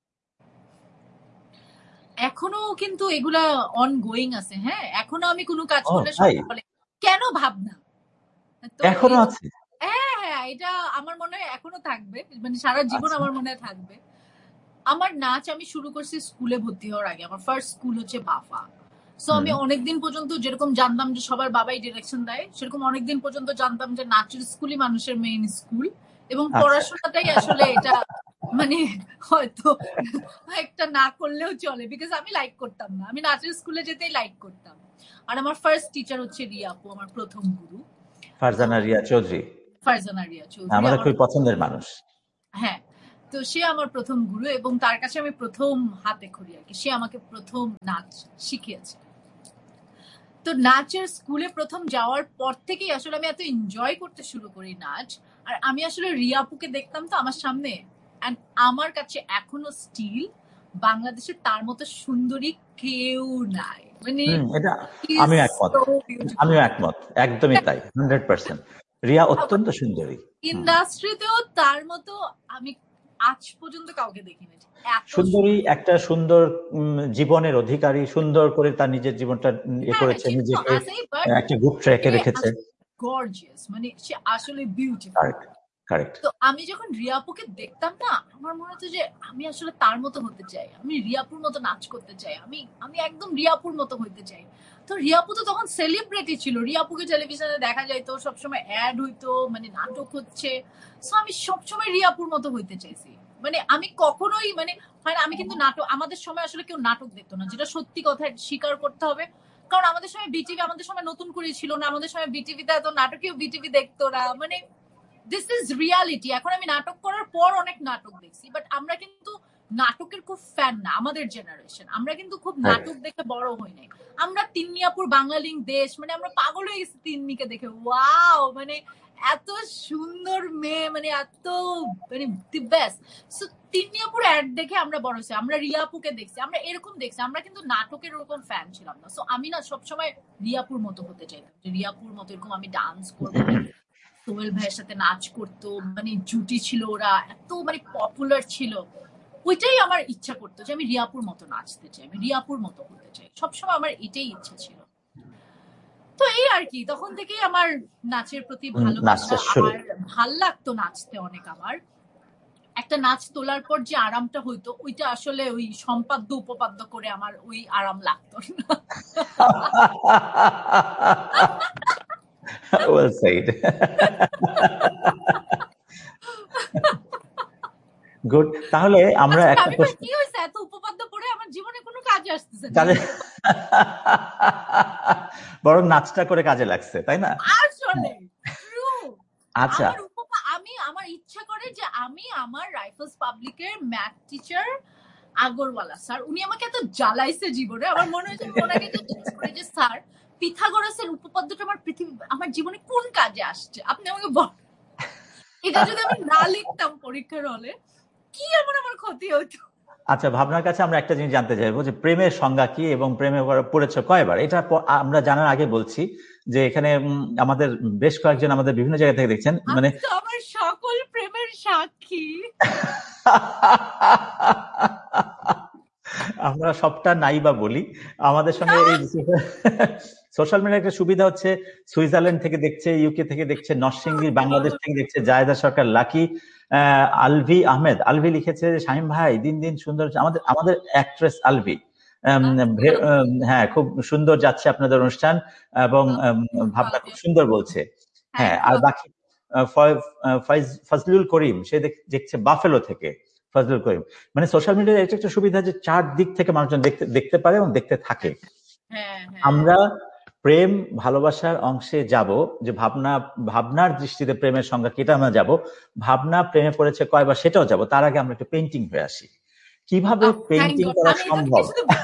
এখনো কিন্তু এগুলা অন গোয়িং আছে। হ্যাঁ, এখনো আমি কোনো কাজ ও করলে তাই? সবাই বলে কেন ভাবনা। তো এখনো এই আছে? হ্যাঁ হ্যাঁ এটা আমার মনে হয় এখনো থাকবে, মানে সারা জীবন আচ্ছা। আমার মনে হয় থাকবে। আমার নাচ আমি শুরু করছি স্কুলে ভর্তি হওয়ার আগে। আমার ফার্স্ট স্কুল হচ্ছে বাফা। সো আমি হুম। অনেকদিন পর্যন্ত যেরকম জানতাম যে সবার বাবাই ডিরেকশন দেয়, সেরকম অনেকদিন পর্যন্ত জানতাম যে নাচের স্কুলই মানুষের মেইন স্কুল। এবং আচ্ছা। পড়াশোনাটাই আসলে এটা মানে হয়তো একটা না করলেও চলে, বিকজ আমি লাইক করতাম না, আমি নাচের স্কুলে যেতেই লাইক করতাম। আর আমার ফার্স্ট টিচার হচ্ছে রিয়া আপু, আমার প্রথম গুরু। তো ফারজানা রিয়া চৌধুরী। ফারজানা রিয়া চৌধুরী আমাদের আমার খুবই পছন্দের মানুষ। হ্যাঁ, তো সে আমার প্রথম গুরু এবং তার কাছে আমি প্রথম হাতে খড়ি আর কি। সে আমাকে প্রথম নাচ শিখিয়েছে। তো নাচের স্কুলে প্রথম যাওয়ার পর থেকেই আসলে আমি এত এনজয় করতে শুরু করি নাচ। আর আমি আসলে রিয়াপুকে দেখতাম তো আমার সামনে, এন্ড আমার কাছে এখনো স্টিল বাংলাদেশে তার মতো সুন্দরী কেউ নাই। মানে হুম, এটা she is আমিও একমত, so beautiful. আমিও একমত, একদমই তাই, হান্ড্রেড পার্সেন্ট। রিয়া অত্যন্ত সুন্দরী। হুম। ইন্ডাস্ট্রিতেও তার মতো আমি আজ পর্যন্ত কাউকে দেখিনি। এত সুন্দরী, সুন্দর। একটা সুন্দর উম, জীবনের অধিকারী, সুন্দর করে তার নিজের জীবনটা ইয়ে হ্যাঁ হ্যাঁ করেছে, সে তো নিজেকে আছেই, বাট একটা গুড ট্র্যাকে সে রেখেছে। গর্জিয়াস, মানে সে আসলে বিউটিফুল। Correct, correct. তো আমি যখন রিয়াপুকে দেখতাম না, আমার মনে হতো যে আমি আসলে তার মতো হতে চাই, আমি রিয়াপুর মতো নাচ করতে চাই, আমি আমি একদম রিয়াপুর মতো হইতে চাই। তো রিয়াপু তো তখন সেলিব্রিটি ছিল, রিয়াপুকে টেলিভিশনে দেখা যাইতো, সবসময় অ্যাড হইতো, মানে নাটক হচ্ছে। সো আমি সবসময় রিয়াপুর মতো হইতে চাইছি। মানে আমি কখনোই মানে হয় আমি কিন্তু নাটক, আমাদের সময় আসলে কেউ নাটক দেখতো না, যেটা সত্যি কথা স্বীকার করতে হবে। কারণ আমাদের সময় বিটিভি, আমাদের সময় নতুন করে ছিল না, আমাদের সময় বিটিভিতে এত নাটকেও বিটিভি দেখতো না। মানে দিস ইজ রিয়ালিটি। এখন আমি নাটক করার পর অনেক নাটক দেখছি, বাট আমরা কিন্তু নাটকের খুব ফ্যান না আমাদের জেনারেশন। আমরা কিন্তু খুব নাটক দেখে বড় হই নাই। আমরা তিন্নিয়াপুর বাংলা লিঙ্ক দেশ, মানে আমরা পাগল হয়ে গেছি তিন্নিকে দেখে। ওয়াও, মানে এত সুন্দর মেয়ে, মানে এত মানে দি বেস্ট। সো তিন্নিয়াপুর অ্যাড দেখে আমরা বড় হয়েছি, আমরা রিয়াপুকে দেখছি, আমরা এরকম দেখছি। আমরা কিন্তু নাটকের ওরকম ফ্যান ছিলাম না। সো আমি না সবসময় রিয়াপুর মতো হতে চাইতাম, যে রিয়াপুর মতো এরকম আমি ডান্স করবো, সোহেল ভাইয়ের সাথে নাচ করতো, মানে জুটি ছিল, ওরা এত মানে পপুলার ছিল। ওইটাই আমার ইচ্ছা করতো যে আমি রিয়াপুর মতো নাচতে চাই, আমি রিয়াপুর মতো হতে চাই, সবসময় আমার এটাই ইচ্ছা ছিল। তো এই আর কি, তখন থেকেই আমার নাচের প্রতি ভালোবাসা। নাচটা শুরু। আর ভাল লাগতো নাচতে অনেক। আমার একটা নাচ তোলার পর যে আরামটা হইতো, ওইটা আসলে ওই সম্পাদ্য উপপাদ্য করে আমার ওই আরাম লাগতো না। Well said. গুড। তাহলে আমরা আচ্ছা একটা আমি ভাই, প্রশ্ন কি হয়েছে এত উপপাদ্য করে আমার জীবনে কোনো কাজে আসতেছে না। কাজে বরং নাচটা করে কাজে লাগছে, তাই না? আসলে ট্রু। আচ্ছা, আমার উপপা আমি আমার ইচ্ছা করে যে আমি আমার রাইফেলস পাবলিকের ম্যাথ টিচার আগরওয়ালা স্যার, উনি আমাকে এত জ্বালাইছে জীবনে, আমার মনে হয়েছে আমি ওনাকে জিজ্ঞেস করি যে স্যার পিথাগোরাসের উপপাদ্যটা আমার পৃথিবী আমার জীবনে কোন কাজে আসছে, আপনি আমাকে বল। এটা যদি আমি না লিখতাম পরীক্ষার হলে, কি এমন আমার ক্ষতি হতো। আচ্ছা, ভাবনার কাছে আমরা একটা জিনিস জানতে চাইবো যে প্রেমের সংজ্ঞা কি এবং প্রেমে পড়েছো কয়বার, এটা আমরা জানার আগে বলছি যে এখানে আমাদের বেশ কয়েকজন আমাদের বিভিন্ন জায়গা থেকে দেখছেন, মানে আমার সকল প্রেমের সাক্ষী। আমরা সবটা নাই বা বলি। আমাদের সঙ্গে এই সোশ্যাল মিডিয়ার একটা সুবিধা হচ্ছে, সুইজারল্যান্ড থেকে দেখছে, ইউকে থেকে দেখছে, নরসিংদী বাংলাদেশ থেকে দেখছে জায়েদা সরকার, লাকি, আলভি আহমেদ। আলভি লিখেছে যে শামীম ভাই দিন দিন সুন্দর, আমাদের আমাদের অ্যাক্ট্রেস আলভি, হ্যাঁ খুব সুন্দর যাচ্ছে আপনাদের অনুষ্ঠান এবং ভাবনা খুব সুন্দর বলছে। হ্যাঁ, আর বাকি ফজলুল করিম, সে দেখছে বাফেলো থেকে, ফজলুল করিম। মানে সোশ্যাল মিডিয়ার এটা একটা সুবিধা যে চার দিক থেকে মানুষজন দেখতে দেখতে পারে এবং দেখতে থাকে। আমরা প্রেম ভালোবাসার অংশে যাব, যে ভাবনা ভাবনার দৃষ্টিতে প্রেমের সংজ্ঞা কি, এটা আমরা যাব। ভাবনা প্রেমে পড়েছে কয়বার, সেটাও যাব। তার আগে আমরা একটু পেইন্টিং হয়ে আসি। কিভাবে পেইন্টিং করা সম্ভব,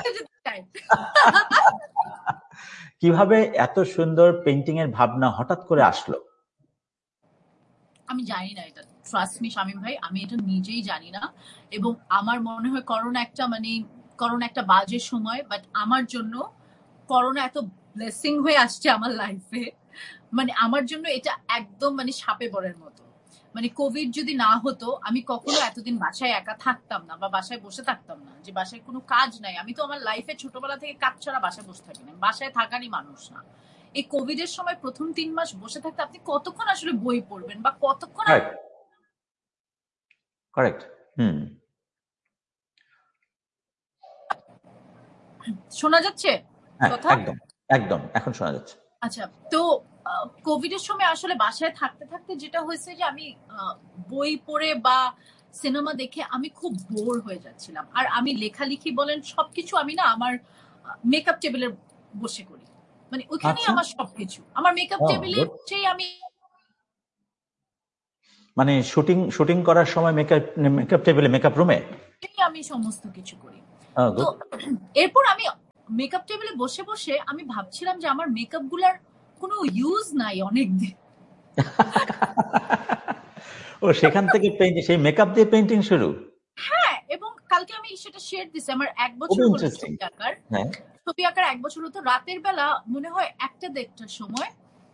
কিভাবে এত সুন্দর পেইন্টিং এর ভাবনা হঠাৎ করে আসলো? আমি জানি না এটা, ট্রাস্ট মি শামীম ভাই, আমি এটা নিজেই জানি না। এবং আমার মনে হয় করোনা একটা মানে করোনা একটা বাজে সময়, বাট আমার জন্য করোনা এত ব্লেসিং হয়ে আসছে আমার লাইফে। মানে আমার জন্য এটা একদম মানে সাপে বরের মতো। মানে কোভিড যদি না হতো, আমি কখনো এতদিন বাসায় একা থাকতাম না, বা বাসায় বসে থাকতাম না, যে বাসায় কোনো কাজ নাই। আমি তো আমার লাইফে ছোটবেলা থেকে কাজ ছাড়া বাসায় বসে থাকি না, বাসায় থাকারই মানুষ না। এই কোভিড এর সময় প্রথম তিন মাস বসে থাকতে আপনি কতক্ষণ আসলে বই পড়বেন, বা কতক্ষণ? কারেক্ট। হুম, শোনা যাচ্ছে কথা? একদম একদম, এখন শোনা যাচ্ছে। আচ্ছা, তো কোভিড এর সময় আসলে বাসায় থাকতে থাকতে যেটা হয়েছে যে আমি বই পড়ে বা সিনেমা দেখে আমি খুব বোর হয়ে যাচ্ছিলাম। আর আমি লেখালেখি বলেন সবকিছু আমি না আমার মেকআপ টেবিলে বসে করি, মানে ওইখানেই আমার সবকিছু। আমার মেকআপ টেবিলে সেই আমি মানে শুটিং শুটিং করার সময় মেকআপ মেকআপ টেবিলে মেকআপ রুমে আমি সমস্ত কিছু করি। তো এরপর আমি মেকআপ টেবিলে বসে বসে আমি ভাবছিলাম যে আমার মেকআপ গুলার কোনো ইউজ নাই অনেকদিন। ও সেখান থেকে সেই মেকআপ দিয়ে পেইন্টিং শুরু? হ্যাঁ, এবং কালকে আমি সেটা শেয়ার দিছি। আমার এক বছর হলো ছবি আঁকার। ছবি আঁকার এক বছর হতো। রাতের বেলা মনে হয় একটা দেড়টার সময়,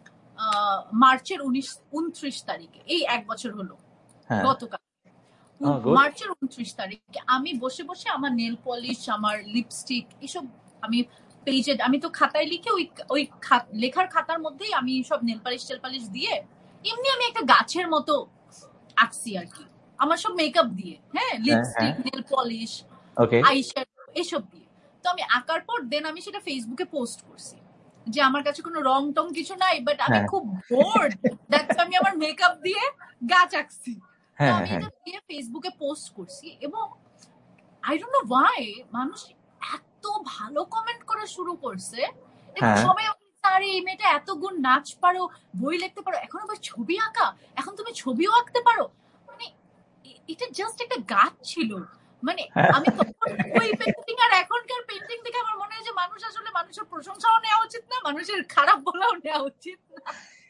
মার্চের উনিশ উনত্রিশ তারিখে, এই এক বছর হলো গতকাল মার্চের উনত্রিশ তারিখে আমি বসে বসে আমার নেল পলিশ, আমার লিপস্টিক, এসব আমি পেজে, আমি তো খাতায় লিখে ওই ওই লেখার খাতার মধ্যেই আমি সব নেল পালিশ টেল পালিশ দিয়ে এমনি আমি একটা গাছের মতো আঁকছি আর কি, আমার সব মেকআপ দিয়ে। হ্যাঁ, লিপস্টিক, নেল পলিশ, আইশ্যাডো, এসব দিয়ে। তো আমি আঁকার পর দেন আমি সেটা ফেসবুকে পোস্ট করছি যে আমার কাছে কোনো রং টং কিছু নাই, বাট আমি খুব বোর্ড, দ্যাটস আমি আমার মেকআপ দিয়ে গাছ আঁকছি। তো আমি এটা দিয়ে ফেসবুকে পোস্ট করছি এবং আই ডোন্ট নো ওয়াই মানুষ এত ভালো কমেন্ট করা শুরু করছে এবং সবাই, আরে এই মেয়েটা এত গুণ, নাচ পারো, বই লিখতে পারো, এখন আবার ছবি আঁকা, এখন তুমি ছবিও আঁকতে পারো। মানে এটা জাস্ট একটা গাছ ছিল। মানে আমি তখন ওই পেন্টিং আর এখনকার পেন্টিং দেখে আমার মনে হয় যে মানুষ আসলে মানুষের প্রশংসাও নেওয়া উচিত না, মানুষের খারাপ বলাও নেওয়া উচিত না।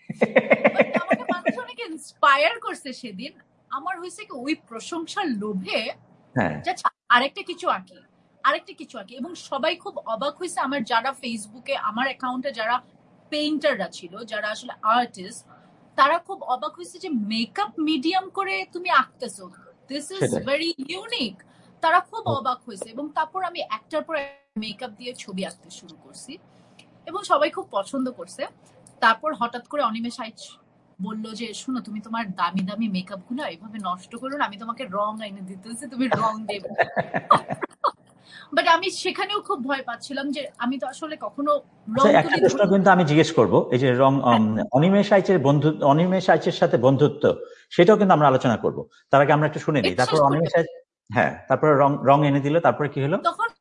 আমাকে মানুষ অনেক ইন্সপায়ার করছে সেদিন। আমার হয়েছে কি ওই প্রশংসার লোভে আরেকটা কিছু আঁকি আরেকটা কিছু আঁকি এবং সবাই খুব অবাক হয়েছে। আমার যারা ফেসবুকে আমার অ্যাকাউন্টে যারা পেইন্টাররা ছিল, যারা আসলে আর্টিস্ট, তারা খুব অবাক হয়েছে যে মেকআপ মিডিয়াম করে তুমি আঁকতেছো, দিস ইজ ভেরি ইউনিক। তারা খুব অবাক হয়েছে এবং তারপর আমি একটার পর মেকআপ দিয়ে ছবি আঁকতে শুরু করছি এবং সবাই খুব পছন্দ করছে। তারপর হঠাৎ করে অনিমেষ আইচ বললো যে শুনো, তুমি তোমার দামি দামি মেকআপ গুলো এভাবে নষ্ট করো না, আমি তোমাকে রং এনে দিতেছি, তুমি রং দেবে। বাট আমি সেখানেও খুব ভয় পাচ্ছিলাম যে আমি তো আসলে কখনো রং। একটা প্রশ্ন কিন্তু আমি জিজ্ঞেস করবো, এই যে রং, অনিমেষ আইচের বন্ধু, অনিমেষ আইচের সাথে বন্ধুত্ব, সেটাও কিন্তু আমরা আলোচনা করবো। তার আগে আমরা একটু শুনে নিই, তারপর অনিমেষ আইচ হ্যাঁ তারপরে রং রং এনে দিল, তারপরে কি হলো? তখন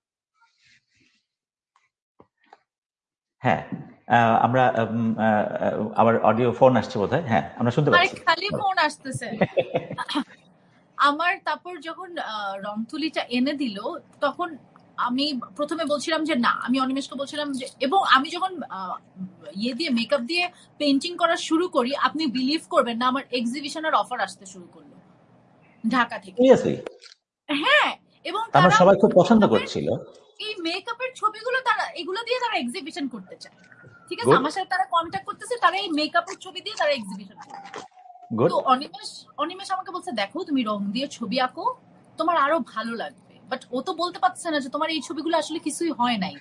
হ্যাঁ আমরা আবার অডিও ফোন আসছে বোধহয়। হ্যাঁ আমরা শুনতে পাচ্ছি, খালি ফোন আসতেছে। আমার তারপর যখন রং তুলিটা এনে দিল, তখন আমি প্রথমে বলছিলাম যে না, আমি অনিমেষকে বলছিলাম যে, এবং আমি যখন ইয়ে দিয়ে মেকআপ দিয়ে পেইন্টিং করা শুরু করি, আপনি বিলিভ করবেন না, আমার এক্সিবিশনের অফার আসতে শুরু করলো ঢাকা থেকে। হ্যাঁ, এবং তারা সবাই খুব পছন্দ করছিল এই মেকআপের ছবিগুলো, তারা এগুলো দিয়ে তারা এক্সিবিশন করতে চায়। ঠিক আছে, আমার সাথে তারা কন্ট্যাক্ট করতেছে, তারা এই মেকআপের ছবি দিয়ে তারা এক্সিবিশন করবে। তো অনিমেষ অনিমেষ আমাকে বলছে, দেখো তুমি রং দিয়ে ছবি আঁকো, তোমার আরো ভালো লাগবে। বাট ও তো বলতে পারছে না যে তোমার এই ছবিগুলো আসলে কিছুই হয় নাই।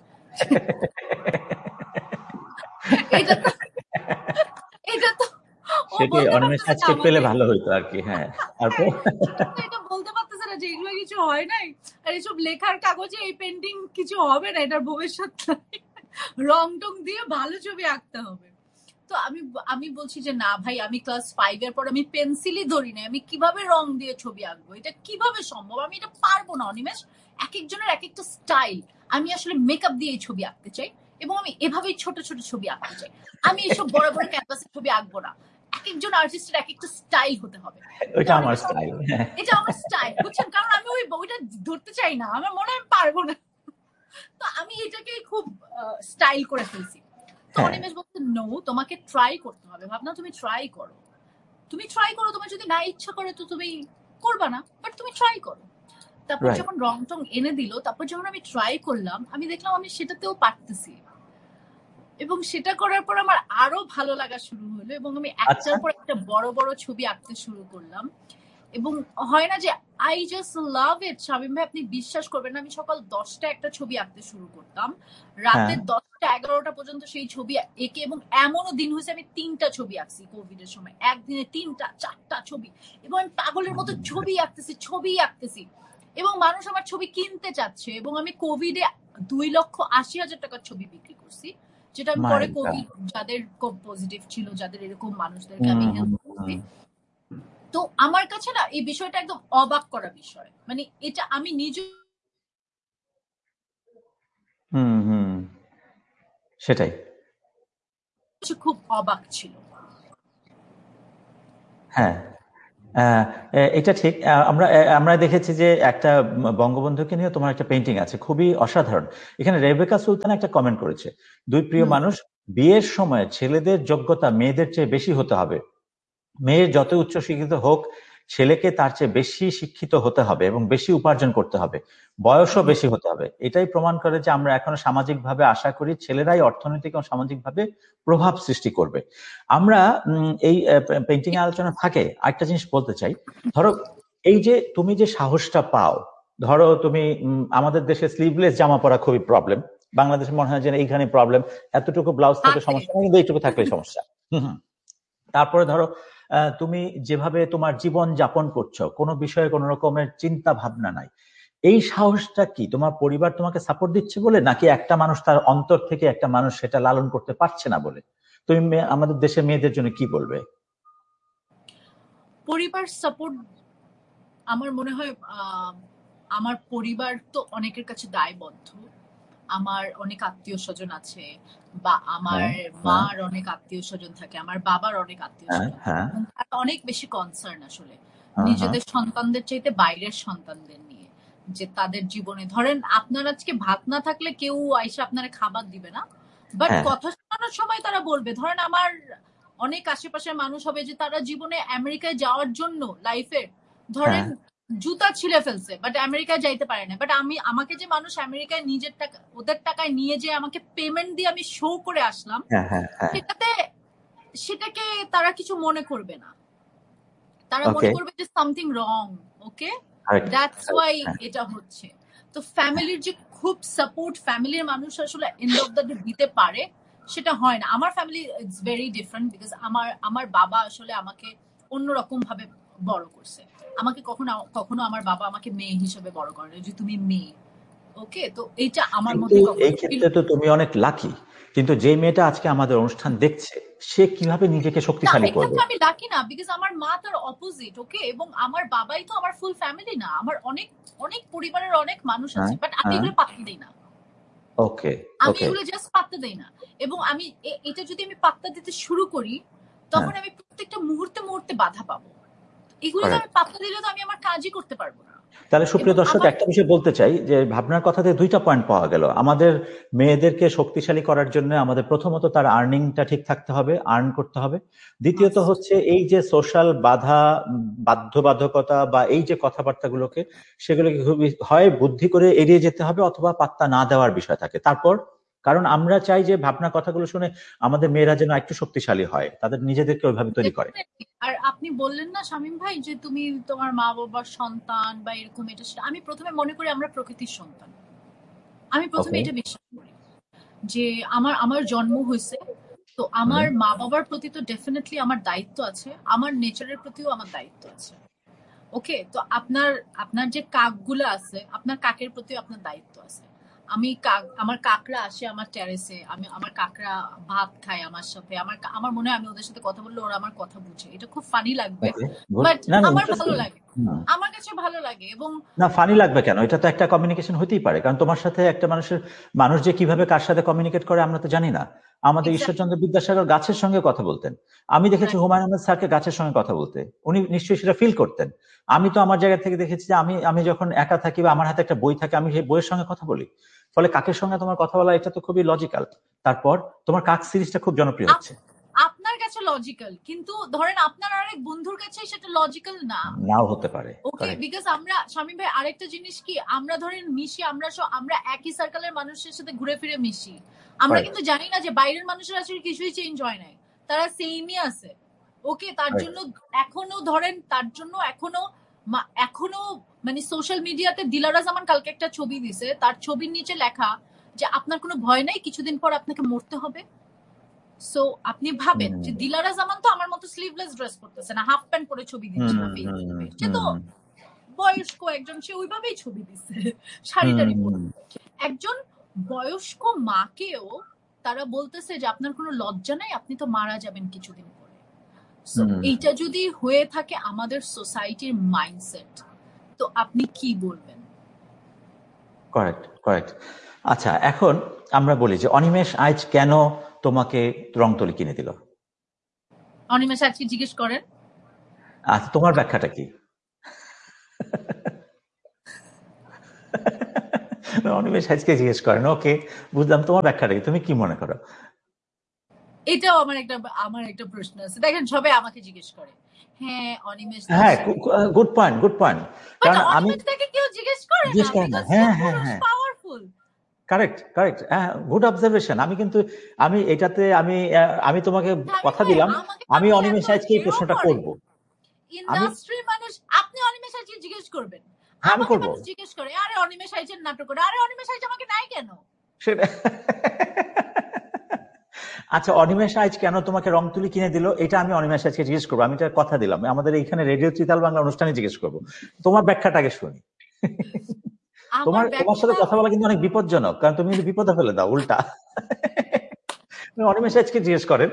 এটা তো এটা তো সেটাই অনিমেষ আজকে পেলে ভালো হতো আর কি। হ্যাঁ, তারপর এটা বলতে পারতেছে না যে এগুলো কিছু হয় নাই, আর এইসব লেখার কাগজে এই পেন্টিং কিছু হবে না, এটার ভবিষ্যৎ নাই, রং টং দিয়ে ভালো ছবি আঁকতে হবে। তো আমি আমি বলছি যে না ভাই, আমি ক্লাস ফাইভ এর পর আমি পেন্সিলই ধরি না, আমি কিভাবে রং দিয়ে ছবি আঁকবো, এটা কিভাবে সম্ভব, আমি এটা পারবো না। অনিমেষ, এক একজনের এক একটা স্টাইল, আমি আসলে মেকআপ দিয়ে ছবি আঁকতে চাই এবং আমি এভাবেই ছোট ছোট ছবি আঁকতে চাই, আমি এসব বড় বড় ক্যানভাসের ছবি আঁকবো না। এক একজন আর্টিস্টের এক একটা স্টাইল হতে হবে, এটা আমার স্টাইল, এটা আমার স্টাইল, বুঝছেন? কারণ আমি ওই বইটা ধরতে চাই না, আমার মনে হয় আমি পারবো না। তো আমি এটাকে খুব স্টাইল করে ফেলছি। তো অনিমেষ বলছে নো, তোমাকে ট্রাই করতে হবে। ভাবনা, তুমি ট্রাই করো, তুমি ট্রাই করো, তোমার যদি না ইচ্ছা করে তো তুমি করবা না, বাট তুমি ট্রাই করো। তারপর যখন রং টং এনে দিল, তারপর যখন আমি ট্রাই করলাম, আমি দেখলাম আমি সেটাতেও পারতেছি এবং সেটা করার পর আমার আরো ভালো লাগা শুরু হলো এবং আমি একটার পর একটা বড় বড় ছবি আঁকতে শুরু করলাম। এবং হয় না যে আই জাস্ট লাভ ইট। শামীম ভাই, আপনি বিশ্বাস করবেন না, আমি সকাল দশটা একটা ছবি আঁকতে শুরু করতাম, রাতে দশটা এগারোটা পর্যন্ত সেই ছবি এঁকে, এবং এমনও দিন হয়েছে আমি তিনটা ছবি আঁকছি কোভিড এর সময়, একদিনে তিনটা চারটা ছবি, এবং আমি পাগলের মতো ছবি আঁকতেছি ছবি আঁকতেছি এবং মানুষ আমার ছবি কিনতে চাচ্ছে। এবং আমি কোভিডে দুই লক্ষ আশি হাজার টাকার ছবি বিক্রি করছি, যেটা আমি পরে কোভিড যাদের খুব পজিটিভ ছিল, যাদের এরকম মানুষদেরকে আমি হেল্প করছি। তো আমার কাছে না এই বিষয়টা একদম অবাক করা বিষয়, মানে এটা আমি নিজে হুম হুম সেটাই খুব অবাক ছিল। হ্যাঁ, আহ, এ- এটা ঠিক। আহ, আমরা এ- আমরা দেখেছি যে একটা বঙ্গবন্ধুকে নিয়ে তোমার একটা পেন্টিং আছে, খুবই অসাধারণ। এখানে রেবেকা সুলতান একটা কমেন্ট করেছে, দুই প্রিয় হুম মানুষ, বিয়ের সময় ছেলেদের যোগ্যতা মেয়েদের চেয়ে বেশি হতে হবে। মেয়ে যত উচ্চ শিক্ষিত হোক, ছেলেকে তার চেয়ে বেশি শিক্ষিত হতে হবে এবং বেশি উপার্জন করতে হবে, বয়সও হুম। বেশি হতে হবে। এটাই প্রমাণ করে যে আমরা এখনো সামাজিকভাবে আশা করি ছেলেরাই অর্থনৈতিক এবং সামাজিকভাবে প্রভাব সৃষ্টি করবে। আমরা উম, এই পেন্টিং আলোচনা থাকে আরেকটা জিনিস বলতে চাই। ধরো, এই যে তুমি যে সাহসটা পাও, ধরো তুমি উম, আমাদের দেশে স্লিভলেস জামা পরা খুবই প্রবলেম, বাংলাদেশে মনে হয় যে এইখানে প্রবলেম, এতটুকু ব্লাউজ থাকলে আছে। সমস্যা নেই, কিন্তু এইটুকু থাকলে সমস্যা। হুম হুম। তারপরে ধরো, আহ, তুমি যেভাবে তোমার জীবন যাপন করছো, কোনো বিষয়ে কোনো রকমের চিন্তা ভাবনা নাই, এই সাহসটা কি তোমার পরিবার তোমাকে সাপোর্ট দিচ্ছে বলে, নাকি একটা মানুষ তার অন্তর থেকে একটা মানুষ সেটা লালন করতে পারছে না বলে? তুমি মেয়ে- আমাদের দেশের মেয়েদের জন্য কি বলবে? পরিবার সাপোর্ট, আমার মনে হয় আহ, আমার পরিবার তো অনেকের কাছে দায়বদ্ধ। আমার অনেক আত্মীয় স্বজন আছে, বা আমার হ্যাঁ হ্যাঁ মার অনেক আত্মীয় স্বজন থাকে, আমার বাবার অনেক আত্মীয় হ্যাঁ স্বজন থাকে, হ্যাঁ এবং তারা অনেক বেশি কনসার্ন আসলে হ্যাঁ হ্যাঁ নিজেদের সন্তানদের চাইতে বাইরের সন্তানদের নিয়ে। যে তাদের জীবনে ধরেন আপনার আজকে ভাত না থাকলে কেউ আইসা আপনারা খাবার দিবে না, বাট হ্যাঁ কথা শোনানোর সময় তারা বলবে। ধরেন আমার অনেক আশেপাশের মানুষ হবে যে তারা জীবনে আমেরিকায় যাওয়ার জন্য লাইফে ধরেন হ্যাঁ জুতা ছিঁড়ে ফেলছে, বাট আমেরিকায় যাইতে পারে না। বাট আমি, আমাকে যে মানুষ আমেরিকায় নিজের টাকা ওদের টাকায় নিয়ে যে আমাকে পেমেন্ট দিয়ে আমি শো করে আসলাম, হ্যাঁ হ্যাঁ হ্যাঁ। সেটাতে সেটাকে তারা কিছু মনে করবে না। তারা মনে ওকে। করবে যে something wrong. Okay, correct. That's why হ্যাঁ এটা হচ্ছে। তো ফ্যামিলির যে খুব সাপোর্ট ফ্যামিলির মানুষ আসলে এন্ড অফ দ্য ডে দিতে পারে, সেটা হয় না। আমার family it's very different, because আমার আমার বাবা আসলে আমাকে অন্যরকম ভাবে বড় করছে। আমাকে কখনো কখনো আমার বাবা আমাকে মেয়ে হিসেবে বড় করে, যে তুমি মেয়ে। ওকে, তো এইটা আমার কিন্তু মধ্যে কখনো এই ফিল। ক্ষেত্রে তো তুমি অনেক লাকি, কিন্তু যে মেয়েটা আজকে আমাদের অনুষ্ঠান দেখছে, সে কিভাবে নিজেকে না, শক্তিশালী করবে? এক্ষেত্রে আমি লাকি না, বিকজ আমার মা তার অপোজিট। ওকে, এবং আমার বাবাই তো আমার ফুল ফ্যামিলি না, আমার অনেক অনেক পরিবারের অনেক মানুষ হ্যাঁ আছে, বাট আমি হ্যাঁ। এগুলো পাত্তা দিই না। ওকে আমি ওকে। এগুলো জাস্ট পাত্তা দেই না। এবং আমি এ- এটা যদি আমি পাত্তা দিতে শুরু করি, হ্যাঁ। তখন আমি প্রত্যেকটা মুহূর্তে মুহূর্তে বাধা পাবো। এগুলোতে আমি কারেক্ট। পাত্তা দিলে তো আমি আমার কাজই করতে পারবো না। তাহলে এবং সুপ্রিয় দর্শক, আমার একটা বিষয় বলতে চাই যে ভাবনার কথাতে দুইটা পয়েন্ট পাওয়া গেল। আমাদের মেয়েদেরকে শক্তিশালী করার জন্য আমাদের প্রথমত তার আর্নিংটা ঠিক থাকতে হবে, আর্ন করতে হবে। দ্বিতীয়ত মাস্ট। হচ্ছে এই যে সোশ্যাল বাধা, উম, বাধ্যবাধকতা বা এই যে কথাবার্তাগুলোকে, সেগুলোকে খুবই হয় বুদ্ধি করে এড়িয়ে যেতে হবে, অথবা পাত্তা না দেওয়ার বিষয় থাকে। তারপর, কারণ আমরা চাই যে ভাবনা কথাগুলো শুনে আমাদের মেয়েরা যেন একটু শক্তিশালী হয়, তাদের নিজেদেরকে ওইভাবে তৈরি করে। Definitely। আর আপনি বললেন না শামীম ভাই যে তুমি তোমার মা বাবার সন্তান বা এরকম এটা সেটা, আমি প্রথমে মনে করি আমরা প্রকৃতির সন্তান। আমি প্রথমে ওকে। এটা বিশ্বাস করি যে আমার আমার জন্ম হয়েছে, তো হুম। আমার মা বাবার প্রতি তো ডেফিনেটলি আমার দায়িত্ব আছে, আমার নেচারের প্রতিও আমার দায়িত্ব আছে। ওকে, তো আপনার আপনার যে কাকগুলো আছে, আপনার কাকের প্রতিও আপনার দায়িত্ব আছে। আমি কাক, আমার কাকরা আসে আমার টেরেসে, আমি আমার কাকরা ভাত খায় আমার সাথে, আমার আমার মনে হয় আমি ওদের সাথে কথা বললে ওরা আমার কথা বুঝে। এটা খুব ফানি লাগবে, ওকে। গুড। বাট না না, আমার ভালো ইন্টারেস্টিং। লাগে। আমার কাছে ভালো লাগে। এবং না, ফানি লাগবে কেন? এটা তো একটা কমিউনিকেশন হতেই পারে, কারণ তোমার সাথে একটা মানুষের, মানুষ যে কিভাবে কার সাথে কমিউনিকেট করে আমরা তো জানি না। আমাদের এক্স্যাক্টলি ঈশ্বরচন্দ্র বিদ্যাসাগর গাছের সঙ্গে কথা বলতেন, আমি দেখেছি রাইট। হুমায়ুন আহমেদ স্যারকে গাছের সঙ্গে কথা বলতে, উনি নিশ্চয়ই সেটা ফিল করতেন। আমি তো আমার জায়গা থেকে দেখেছি যে আমি আমি যখন একা থাকি বা আমার হাতে একটা বই থাকে, আমি সেই বইয়ের সঙ্গে কথা বলি। ফলে কাকের সঙ্গে তোমার কথা বলা, এটা তো খুবই লজিক্যাল। তারপর তোমার কাক সিরিজটা খুব জনপ্রিয় হচ্ছে। আপনার কাছে লজিক্যাল, কিন্তু ধরেন আপনার আরেক বন্ধুর কাছে সেটা লজিক্যাল না। নাও হতে পারে। ওকে, কারেক্ট। বিকজ আমরা শামীম ভাই আরেকটা জিনিস কি, আমরা ধরেন মিশি, আমরা সব আমরা একই সার্কেলের মানুষের সাথে ঘুরে ফিরে মিশি। আমরা কারেক্ট। কিন্তু জানি না যে বাইরের মানুষের আসলে কিছুই চেঞ্জ হয় নাই, তারা সেমই আছে। ওকে, তার কারেক্ট। জন্য এখনো ধরেন, তার জন্য এখনো মা- এখনো মানে সোশ্যাল মিডিয়াতে দিলারা জামান কালকে একটা ছবি দিছে, তার ছবির নিচে লেখা যে আপনার কোনো ভয় নাই, কিছুদিন পর আপনাকে মরতে হবে। সো আপনি ভাবেন যে হুম দিলারা জামান তো আমার মতো স্লিভলেস ড্রেস করতেছে না, হাফ প্যান্ট পরে ছবি হুম দিচ্ছে না হুম ফেসবুকে, সে তো হুম বয়স্ক একজন, সে ওইভাবেই ছবি দিচ্ছে শাড়ি হুম টাড়ি পরে। হুম। একজন বয়স্ক মাকেও তারা বলতেছে যে আপনার কোনো লজ্জা নাই, আপনি তো মারা যাবেন কিছুদিন পরে। সো হুম। এইটা যদি হয়ে থাকে আমাদের সোসাইটির মাইন্ডসেট, তো আপনি কি বলবেন? Correct correct. আচ্ছা, এখন আমরা বলি যে অনিমেষ আজ কেন তোমাকে রংতুলি কিনে দিল? অনিমেষ আজকে জিজ্ঞেস করেন। আচ্ছা, তোমার ব্যাখ্যাটা কি? অনিমেষ আজকে জিজ্ঞেস করেন, ওকে বুঝলাম, তোমার ব্যাখ্যাটা কি, তুমি কি মনে করো? এটাও আমার একটা আমার একটা প্রশ্ন আছে। দেখেন সবাই আমাকে জিজ্ঞেস করে, হ্যাঁ অনিমেষ হ্যাঁ, Das, good point, good point. But কারণ আমি অনিমেষ তাকে কেউ জিজ্ঞেস করে জিজ্ঞেস না, করে না। বিকজ সে হ্যাঁ হ্যাঁ পুরুষ, হ্যাঁ, পাওয়ারফুল। কারেক্ট কারেক্ট, হ্যাঁ, গুড অবজারভেশন। আমি কিন্তু আমি এটাতে আমি আহ, আমি তোমাকে শামীম কথা ভাই, দিলাম, আমাকে আমি মানুষ অনিমেষ এত আজকে এই হেও প্রশ্নটা করে, করব। আমি ইন্ডাস্ট্রির মানুষ। আপনি অনিমেষ আইচ জিজ্ঞেস করবেন, হ্যাঁ আমি আমাকে করবো মানুষ জিজ্ঞেস করে, আরে অনিমেষ আইচের নাটক করে, আরে অনিমেষ আইচ আমাকে নাই কেন? সেটা। আচ্ছা, অনিমেষ আইচ কেন তোমাকে রং তুলি কিনে দিল, এটা আমি অনিমেষ আজকে জিজ্ঞেস করবো। আমি এটা কথা দিলাম, আমাদের এইখানে রেডিও চিতাল বাংলা অনুষ্ঠানে জিজ্ঞেস করবো। তোমার ব্যাখ্যাটাকে শুনি। আমার তোমার তোমার সাথে ব্যাখ্যা, কথা বলা কিন্তু অনেক বিপজ্জনক, কারণ তুমি কিন্তু বিপদে ফেলে দাও উল্টা। অনিমেষ আজকে জিজ্ঞেস করেন।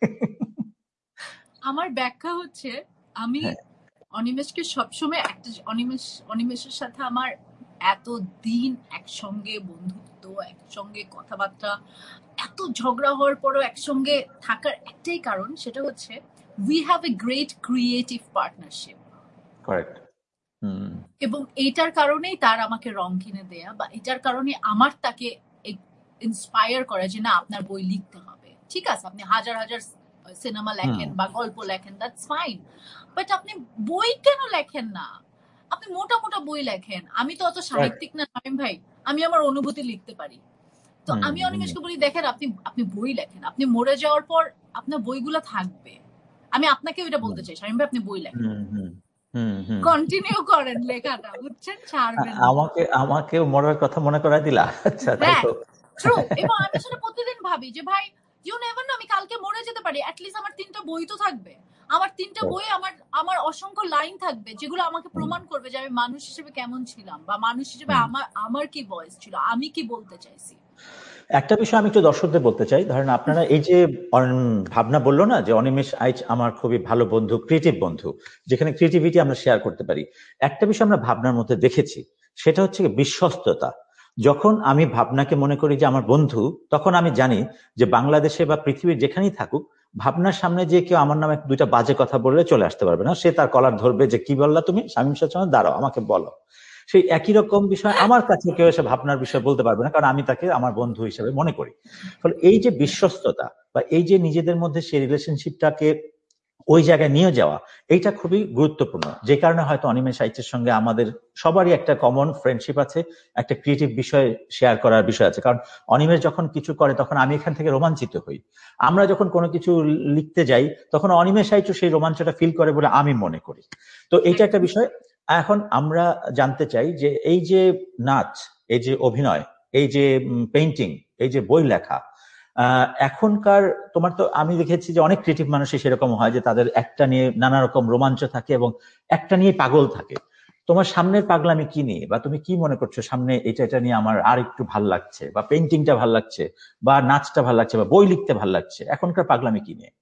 আমার ব্যাখ্যা হচ্ছে, আমি হ্যাঁ, অনিমেষকে সবসময় একটা, অনিমেষ অনিমেষের সাথে আমার এত দিন একসঙ্গে বন্ধুত্ব, একসঙ্গে কথাবার্তা, এত ঝগড়া হওয়ার পরও একসঙ্গে থাকার একটাই কারণ, সেটা হচ্ছে we have a great creative partnership. Correct. হুম এবং এইটার কারণেই তার আমাকে রং কিনে দেয়া, বা এটার কারণে আমার তাকে ইন্সপায়ার করা যে না আপনার বই লিখতে হবে। ঠিক আছে, আপনি হাজার হাজার সিনেমা লেখেন হুম বা গল্প লেখেন, দ্যাটস ফাইন, বাট আপনি বই কেন লেখেন না? আপনি মোটা মোটা বই লেখেন। আমি তো অত কারেক্ট। সাহিত্যিক না শামীম ভাই, আমি আমার অনুভূতি লিখতে পারি। তো হুম আমি হুম অনিমেষকে বলি, দেখেন আপনি আপনি বই লেখেন, আপনি মরে যাওয়ার পর আপনার বইগুলো থাকবে। আমি আপনাকে ওইটা হুম বলতে চাই, শামীম ভাই আপনি বই লেখেন, হুম হুম হুম হুম। কন্টিনিউ করেন লেখাটা, বুঝছেন, ছাড়বেন না। আমাকে আমাকে মরার কথা মনে করাই দিলা। আচ্ছা, তাই হ্যাঁ, তো। ট্রু। এবং আমি আসলে প্রতিদিন ভাবি যে ভাই, ইউ নেভার নো, আমি কালকে মরে যেতে পারি, অ্যাটলিস্ট আমার তিনটা বই তো থাকবে। আমার তিনটা বই, আমার আমার অসংখ্য লাইন থাকবে যেগুলো আমাকে হুম প্রমাণ করবে যে আমি মানুষ হিসেবে কেমন ছিলাম, বা মানুষ হিসেবে হুম। আমার আমার কি ভয়েস ছিল, আমি কি বলতে চাইছি। একটা বিষয় আমি একটু দর্শকদের বলতে চাই, ধরেন আপনারা এই যে অন- ভাবনা বললো না যে অনিমেষ আইচ আমার খুবই ভালো বন্ধু, ক্রিয়েটিভ বন্ধু, যেখানে ক্রিয়েটিভিটি আমরা শেয়ার করতে পারি। একটা বিষয় আমরা ভাবনার মধ্যে দেখেছি, সেটা হচ্ছে বিশ্বস্ততা। যখন আমি ভাবনাকে মনে করি যে আমার বন্ধু, তখন আমি জানি যে বাংলাদেশে বা পৃথিবীর যেখানেই থাকুক, ভাবনার সামনে যে কেউ আমার নামে দুইটা বাজে কথা বললে চলে আসতে পারবে না। সে তার কলার ধরবে যে কি বললা তুমি, শামীম শাহ, দাঁড়াও আমাকে বলো। সেই একই রকম বিষয় আমার কাছে কেউ এসে ভাবনার বিষয় বলতে পারবে না, কারণ আমি তাকে আমার বন্ধু হিসেবে মনে করি। ফলে এই যে বিশ্বস্ততা বা এই যে নিজেদের মধ্যে সেই রিলেশনশিপটাকে ওই জায়গায় নিয়ে যাওয়া, এইটা খুবই গুরুত্বপূর্ণ। যে কারণে হয়তো অনিমেষ আইচের সঙ্গে আমাদের সবারই একটা কমন ফ্রেন্ডশিপ আছে, একটা ক্রিয়েটিভ বিষয় শেয়ার করার বিষয় আছে। কারণ অনিমেষ যখন কিছু করে তখন আমি এখান থেকে রোমাঞ্চিত হই। আমরা যখন কোনো কিছু লিখতে যাই তখন অনিমেষ আইচও সেই রোমাঞ্চটা ফিল করে বলে আমি মনে করি। তো এইটা একটা বিষয়। এখন আমরা জানতে চাই যে এই যে নাচ, এই যে অভিনয়, এই যে পেইন্টিং, এই যে বই লেখা, আহ এখনকার, তোমার তো আমি দেখেছি যে অনেক ক্রিয়েটিভ মানুষই সেরকম হয় যে তাদের একটা নিয়ে নানা রকম রোমাঞ্চ থাকে এবং একটা নিয়ে পাগল থাকে। তোমার সামনের পাগলামি কি নিয়ে, বা তুমি কি মনে করছো সামনে এটা এটা নিয়ে আমার আর একটু ভাল লাগছে, বা পেইন্টিংটা ভাল লাগছে, বা নাচটা ভাল লাগছে, বা বই লিখতে ভাল লাগছে, এখনকার পাগলামি কি নিয়ে?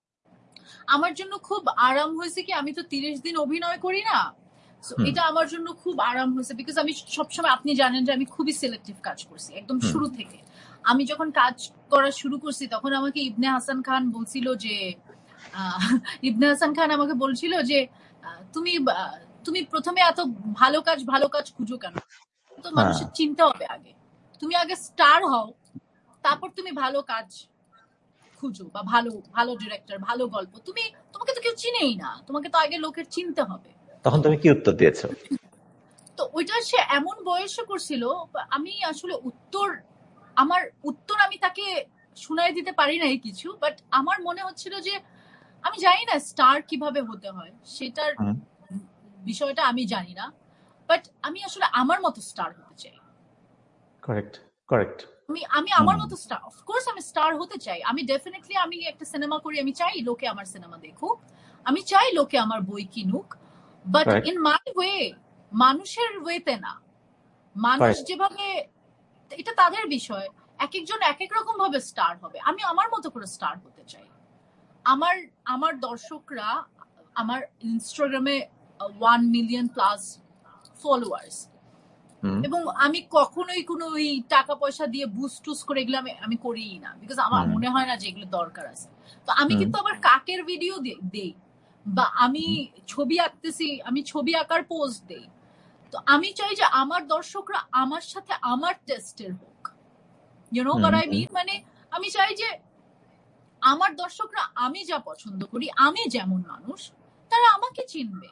আমার জন্য খুব আরাম হয়েছে কি, আমি তো তিরিশ দিন অভিনয় করি না, So, হুম এটা আমার জন্য খুব আরাম হয়েছে, বিকজ আমি সবসময়, আপনি জানেন যে আমি খুবই সিলেক্টিভ কাজ করছি একদম হুম শুরু থেকে। আমি যখন কাজ করা শুরু করছি তখন আমাকে ইবনে হাসান খান বলছিল যে, আহ, ইবনে হাসান খান আমাকে বলছিল যে আহ, তুমি আহ, তুমি প্রথমে এত ভালো কাজ ভালো কাজ খুঁজো কেন, তো হ্যাঁ মানুষের চিন্তা হবে আগে, তুমি আগে স্টার হও, তারপর তুমি ভালো কাজ খুঁজো, বা ভালো ভালো ডিরেক্টর, ভালো গল্প। তুমি, তোমাকে তো কেউ চিনেই না, তোমাকে তো আগে লোকের চিনতে হবে। তখন তুমি কি উত্তর দিয়েছো? তো ওইটা সে এমন বয়সে করছিল, আমি আসলে উত্তর, আমার উত্তর আমি তাকে শুনাই দিতে পারি নাই কিছু, বাট আমার মনে হচ্ছিল যে আমি জানি না স্টার কিভাবে হতে হয়, সেটার হুম বিষয়টা আমি জানি না, বাট আমি আসলে আমার মতো স্টার হতে চাই। Correct correct. আমি আমি আমার হুম মতো স্টার, অফকোর্স আমি স্টার হতে চাই, আমি ডেফিনেটলি, আমি একটা সিনেমা করি, আমি চাই লোকে আমার সিনেমা দেখুক, আমি চাই লোকে আমার বই কিনুক, but correct in my way, মানুষের ওয়েতে না। মানুষ কারেক্ট। যেভাবে, এটা তাদের বিষয়, এক একজন এক এক রকম ভাবে স্টার হবে, আমি আমার মতো করে স্টার হতে চাই। আমার আমার দর্শকরা, আমার ইনস্টাগ্রামে ওয়ান মিলিয়ন প্লাস ফলোয়ার্স, হুম এবং আমি কখনোই কোনো ওই টাকা পয়সা দিয়ে বুস্ট টুস করে এগুলো আমি আমি করিই না, বিকজ আমার হুম মনে হয় না যে এগুলো দরকার আছে। তো আমি হুম কিন্তু আবার কাকের ভিডিও দেই, বা আমি ছবি আঁকতেছি, আমি ছবি আঁকার পোস্ট দেই, তো আমি চাই যে আমার দর্শকরা আমার সাথে আমার টেস্টের হোক, you know what I mean. মানে আমি চাই যে আমার দর্শকরা আমি যা পছন্দ করি, আমি যেমন মানুষ, তারা আমাকে চিনবে।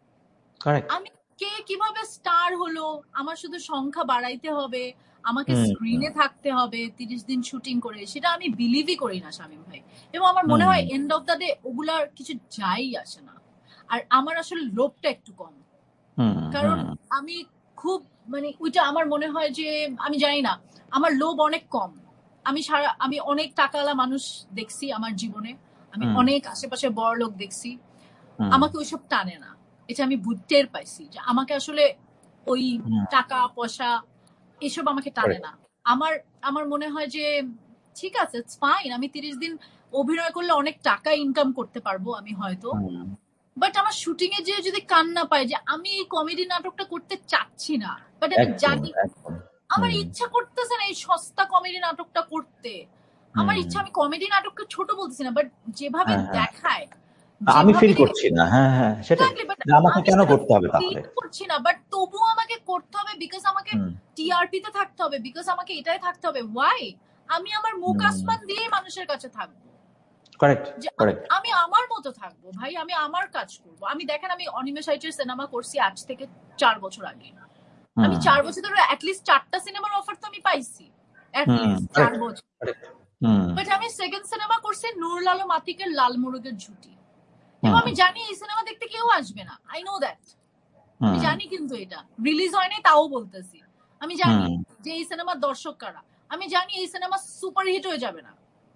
আমি কে কিভাবে স্টার হলো, আমার শুধু সংখ্যা বাড়াইতে হবে, আমাকে স্ক্রিনে থাকতে হবে তিরিশ দিন শুটিং করে, সেটা আমি বিলিভই করি না শামীম ভাই। এবং আমার মনে হয় এন্ড অফ দ্য ডে ওগুলার কিছু যাই আসে না। আর আমার আসলে লোভটা একটু কম, কারণ আমি খুব মানে ওইটা আমার মনে হয় যে আমি জানি না, আমার লোভ অনেক কম। আমি সারা আমি অনেক টাকাওয়ালা মানুষ দেখছি আমার জীবনে, আমি অনেক আশেপাশে বড় লোক দেখছি, আমাকে ওইসব টানে না। এটা আমি বুঝতেই পাইছি যে আমাকে আসলে ওই টাকা পয়সা এসব আমাকে টানে না। আমার আমার মনে হয় যে ঠিক আছে, ইটস ফাইন, আমি তিরিশ দিন অভিনয় করলে অনেক টাকা ইনকাম করতে পারবো আমি হয়তো, বাট আমার শুটিং এ যে যদি কান্না পায় যে আমি এই কমেডি নাটকটা করতে চাচ্ছি না, বাট আমি জানি আমার ইচ্ছা করতেছে না এই সস্তা কমেডি নাটকটা করতে, আমার ইচ্ছা, আমি কমেডি নাটকটা ছোট বলতেছি না, বাট যেভাবে দেখায় আমি ফিল করছি না, হ্যাঁ হ্যাঁ সেটাই, আমাকে কেন করতে হবে তাহলে, করছি না, বাট তবুও আমাকে করতে হবে, বিকজ আমাকে টিআরপি তে থাকতে হবে, বিকজ আমাকে এটাই থাকতে হবে। ওয়াই? আমি আমার মুখ আসমান দিয়ে মানুষের কাছে থাকবো, কারেক্ট কারেক্ট, আমি আমার মতো থাকবো ভাই, আমি আমার কাজ করবো। আমি দেখেন আমি অনিমেষ আইটের সিনেমা করছি আজ থেকে চার বছর আগে, আমি চার বছর ধরে অ্যাটলিস্ট চারটা সিনেমার অফার তো আমি পাইছি, অ্যাটলিস্ট চার বছর। বাট আমি সেকেন্ড সিনেমা করছি নুরুল আলম আতিকের লাল মুরগের ঝুটি, এবং আমি জানি এই সিনেমা দেখতে কেউ আসবে না, আই নো দ্যাট, আমি জানি, কিন্তু এটা রিলিজ হয়নি তাও বলতেছি, আমি জানি যে এই সিনেমার দর্শক কারা, আমি জানি এই সিনেমা সুপার হিট হয়ে যাবে না,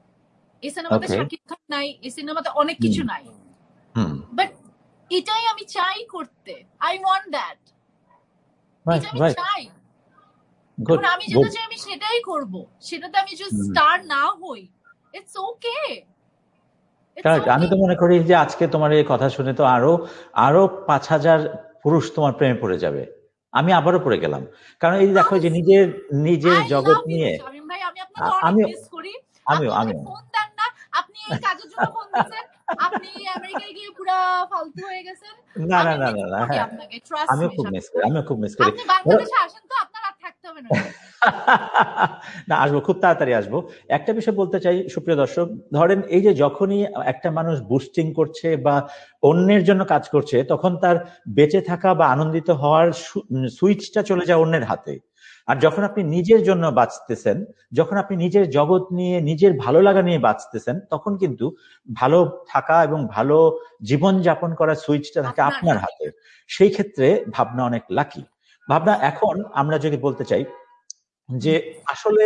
এই সিনেমাতে শাকিব খান নাই, এই সিনেমাতে অনেক কিছু নাই, বাট এটাই আমি চাই করতে, আই ওয়ান্ট দ্যাট, এটা আমি চাই। এখন আমি যেটা চাই আমি সেটাই করব, সেটাতে আমি যদি স্টার না হই, ইটস ওকে। আমি তো মনে করি যে আজকে তোমার এই কথা শুনে তো আরো আরো পাঁচ হাজার পুরুষ তোমার প্রেমে পড়ে যাবে, আমি আবারও পড়ে গেলাম, কারণ এই দেখো যে নিজের নিজের জগৎ নিয়ে আমি আমিও আমিও ফোন দেন না, আপনি এই কাজের জন্য ফোন দিয়েছেন, আপনি আমেরিকায় গিয়ে পুরো ফালতু হয়ে গেছেন। না না না না, হ্যাঁ আমিও খুব মিস করি, আমিও খুব মিস করি। আপনি বাংলাদেশে আসেন তো, আপনার আর থাকতে হবে না। না আসবো, খুব তাড়াতাড়ি আসবো। একটা বিষয় বলতে চাই সুপ্রিয় দর্শক, ধরেন এই যে যখনই একটা মানুষ বুস্টিং করছে বা অন্যের জন্য কাজ করছে, তখন তার বেঁচে থাকা বা আনন্দিত হওয়ার সুইচটা চলে যায় অন্যের হাতে। আর যখন আপনি নিজের জন্য বাঁচতেছেন, যখন আপনি নিজের জগৎ নিয়ে নিজের ভালো লাগা নিয়ে বাঁচতেছেন, তখন কিন্তু ভালো থাকা এবং ভালো জীবন যাপন করার সুইচটা থাকে আপনার হাতে। সেই ক্ষেত্রে ভাবনা অনেক লাকি। ভাবনা, এখন আমরা যদি বলতে চাই যে আসলে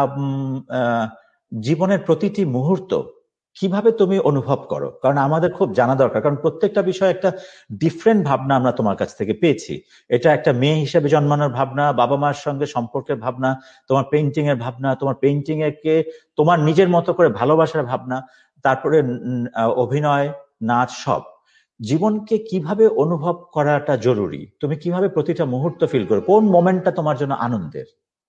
জীবনের প্রতিটি মুহূর্ত কিভাবে তুমি অনুভব করো, কারণ আমাদের খুব জানা দরকার, কারণ প্রত্যেকটা বিষয় একটা ডিফারেন্ট ভাবনা আমরা তোমার কাছ থেকে পেয়েছি। এটা একটা মেয়ে হিসেবে জন্মানোর ভাবনা, বাবা মার সঙ্গে সম্পর্কের ভাবনা, তোমার পেইন্টিং এর ভাবনা, তোমার পেইন্টিং এরকে তোমার নিজের মতো করে ভালোবাসার ভাবনা, তারপরে অভিনয়, নাচ, সব। জীবনকে কিভাবে অনুভব করাটা জরুরি, তুমি কিভাবে প্রতিটা মুহূর্ত ফিল করো, কোন মোমেন্টটা তোমার জন্য আনন্দের?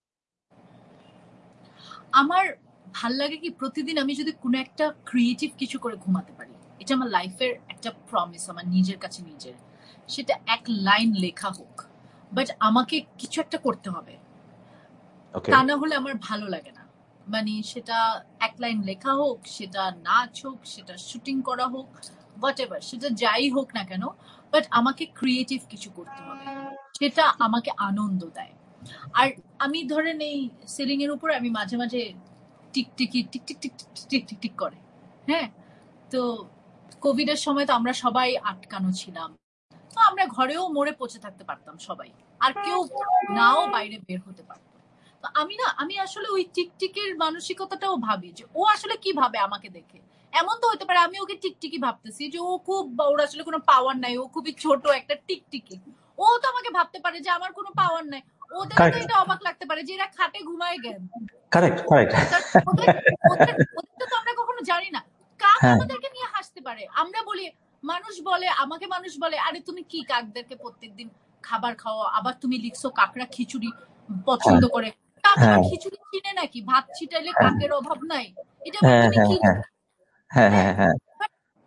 আমার ভাল লাগে কি প্রতিদিন আমি যদি কোনো একটা ক্রিয়েটিভ কিছু করে ঘুমাতে পারি, এটা আমার লাইফের একটা প্রমিস আমার নিজের কাছে নিজের। সেটা এক লাইন লেখা হোক, বাট আমাকে কিছু একটা করতে হবে, তা না হলে আমার ভালো লাগে না। মানে সেটা এক লাইন লেখা হোক, সেটা নাচ হোক, সেটা শুটিং করা হোক, হোয়াট এভার, সেটা যাই হোক না কেন, বাট আমাকে ক্রিয়েটিভ কিছু করতে হবে, সেটা আমাকে আনন্দ দেয়। আর আমি ধরেন এই সিলিং এর উপরে আমি মাঝে মাঝে টিকটিকি tick tick tick tick tick tick করে, হ্যাঁ। তো কোভিড এর সময় তো আমরা সবাই আটকানো ছিলাম, তো আমরা ঘরেও মরে পচে থাকতে পারতাম সবাই, আর কেউ নাও বাইরে বের হতে পারত। তো আমি না আমি আসলে ওই টিকটিকির মানসিকতাটাও ভাবি যে ও আসলে কি ভাবে আমাকে দেখে। এমন তো হতে পারে আমি ওকে টিকটিকি ভাবতেছি যে ও খুব, ওর আসলে কোনো পাওয়ার নাই, ও খুবই ছোট একটা টিকটিকি, ও তো আমাকে ভাবতে পারে যে আমার কোনো পাওয়ার নাই। ওদের তো এটা অবাক লাগতে পারে যে এরা খাটে ঘুমায় গেল। কারেক্ট কারেক্ট, ওদের তো আমরা কখনো জানি না কাক আমাদেরকে নিয়ে হাসতে পারে। আমরা বলি, মানুষ বলে আমাকে, মানুষ বলে আরে তুমি কি কাকদেরকে প্রত্যেকদিন খাবার খাওয়া, আবার তুমি লিখছো কাকরা খিচুড়ি পছন্দ করে, কাকরা খিচুড়ি চিনে নাকি? ভাত ছিটাইলে কাকের অভাব নাই, এটা তুমি কি?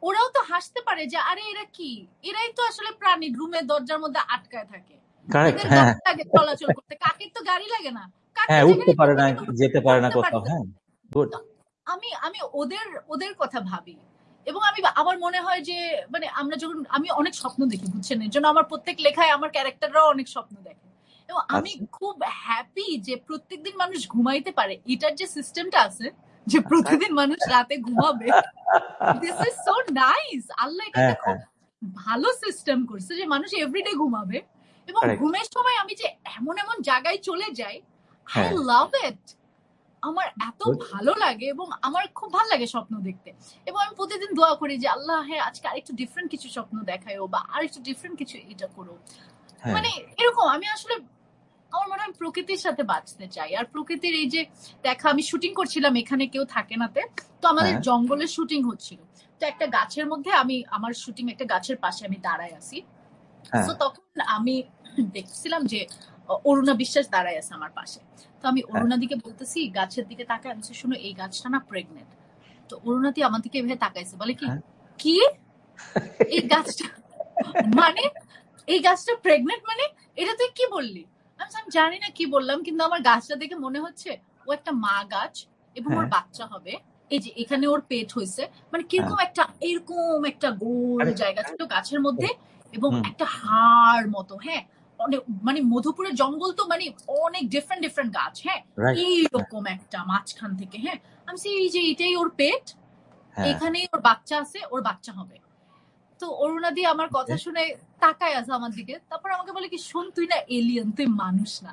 ওরাও তো হাসতে পারে যে আরে এরা কি, এরাই তো আসলে প্রাণী, রুমের দরজার মধ্যে আটকায় থাকে, এদের গাড়ি লাগে চলাচল করতে, কাকের তো গাড়ি লাগে না, হ্যাঁ উঠতে পারে না, যেতে পারে না কোথাও। হ্যাঁ গুড। আমি আমি ওদের ওদের কথা ভাবি এবং আমি আমার মনে হয় যে মানে আমরা যখন, আমি অনেক স্বপ্ন দেখি বুঝছেন, এর জন্য আমার প্রত্যেক লেখায় আমার ক্যারেক্টাররাও অনেক স্বপ্ন দেখে এবং আমি খুব হ্যাপি যে প্রত্যেকদিন মানুষ ঘুমাইতে পারে, এটার যে সিস্টেমটা আছে যে প্রতিদিন মানুষ রাতে ঘুমাবে, দিস ইজ সো নাইস। আল্লাহ এটা খুব ভালো সিস্টেম করছে যে মানুষ এভরিডে ঘুমাবে এবং ঘুমের সময় আমি যে এমন এমন জায়গায় চলে যাই, আই লাভ ইট। আমার এত ভালো লাগে এবং আমার খুব ভালো লাগে স্বপ্ন দেখতে এবং আমি প্রতিদিন দোয়া করি যে আল্লাহ হ্যাঁ আজকে আরেকটু ডিফারেন্ট কিছু স্বপ্ন দেখায়ও বা আরেকটু ডিফারেন্ট কিছু এটা করো। মানে এরকম আমি আসলে আমার মনে হয় প্রকৃতির সাথে বাঁচতে চাই। আর প্রকৃতির এই যে দেখা, আমি শুটিং করছিলাম এখানে কেউ থাকে নাতে, তো আমাদের জঙ্গলের শুটিং হচ্ছিল, তো একটা গাছের মধ্যে আমি, আমার শুটিং একটা গাছের পাশে আমি দাঁড়ায় আছি, তো তখন আমি দেখছিলাম যে অরুণা বিশ্বাস দাঁড়ায় আছে আমার পাশে, তো আমি অরুণাদিকে বলতেছি গাছের দিকে তাকায়, আমি শুনো এই গাছটা না প্রেগনেন্ট। তো অরুণাদি আমার দিকে এভাবে তাকাইছে, বলে কি কি এই গাছটা মানে এই গাছটা প্রেগনেন্ট মানে এটা তুই কি বললি? আমি জানি না কি বললাম, কিন্তু আমার গাছটা দেখে মনে হচ্ছে ও একটা মা গাছ এবং ওর বাচ্চা হবে, এই যে এখানে ওর পেট হয়েছে, মানে কিরকম একটা এরকম একটা গোল জায়গা ছিল গাছের মধ্যে এবং একটা হাড় মতো, হ্যাঁ অনেক মানে মধুপুরের জঙ্গল তো মানে অনেক ডিফারেন্ট ডিফারেন্ট গাছ, হ্যাঁ এইরকম একটা মাঝখান থেকে, হ্যাঁ আমি এই যে এটাই ওর পেট, এখানেই ওর বাচ্চা আছে, ওর বাচ্চা হবে। তো অরুণাদি আমার কথা শুনে তাকায় আছে আমার দিকে, তারপর আমাকে বলে কি শোন তুই না এলিয়েন, তুই মানুষ না।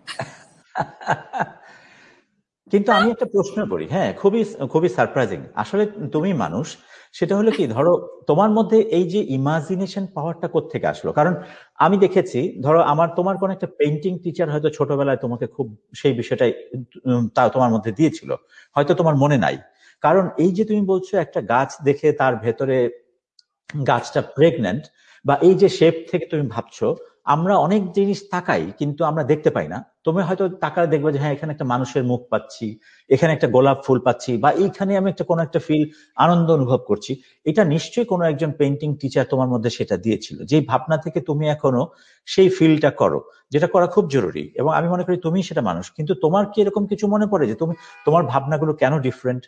কিন্তু আমি একটা প্রশ্ন করি, হ্যাঁ খুবই খুবই সারপ্রাইজিং, আসলে তুমি মানুষ, সেটা হলো কি ধরো তোমার মধ্যে এই যে ইমাজিনেশন পাওয়ারটা কোত্থেকে আসলো? কারণ আমি দেখেছি ধরো আমার তোমার কোন একটা পেইন্টিং টিচার হয়তো ছোটবেলায় তোমাকে খুব সেই বিষয়টাই তা তোমার মধ্যে দিয়েছিল, হয়তো তোমার মনে নাই। কারণ এই যে তুমি বলছো একটা গাছ দেখে তার ভেতরে গাছটা প্রেগন্যান্ট, বা এই যে শেপ থেকে তুমি ভাবছো, আমরা অনেক জিনিস তাকাই কিন্তু আমরা দেখতে পাই না। তুমি হয়তো তাকালে দেখবে যে হ্যাঁ এখানে একটা মানুষের মুখ পাচ্ছি, এখানে একটা গোলাপ ফুল পাচ্ছি, বা এইখানে আমি একটা কোনো একটা ফিল আনন্দ অনুভব করছি। এটা নিশ্চয়ই কোনো একজন পেইন্টিং টিচার তোমার মধ্যে সেটা দিয়েছিল, যেই ভাবনা থেকে তুমি এখনো সেই ফিলটা করো, যেটা করা খুব জরুরি। এবং আমি মনে করি তুমি সেটা মানুষ, কিন্তু তোমার কি এরকম কিছু মনে পড়ে যে তুমি তোমার ভাবনাগুলো কেন ডিফারেন্ট?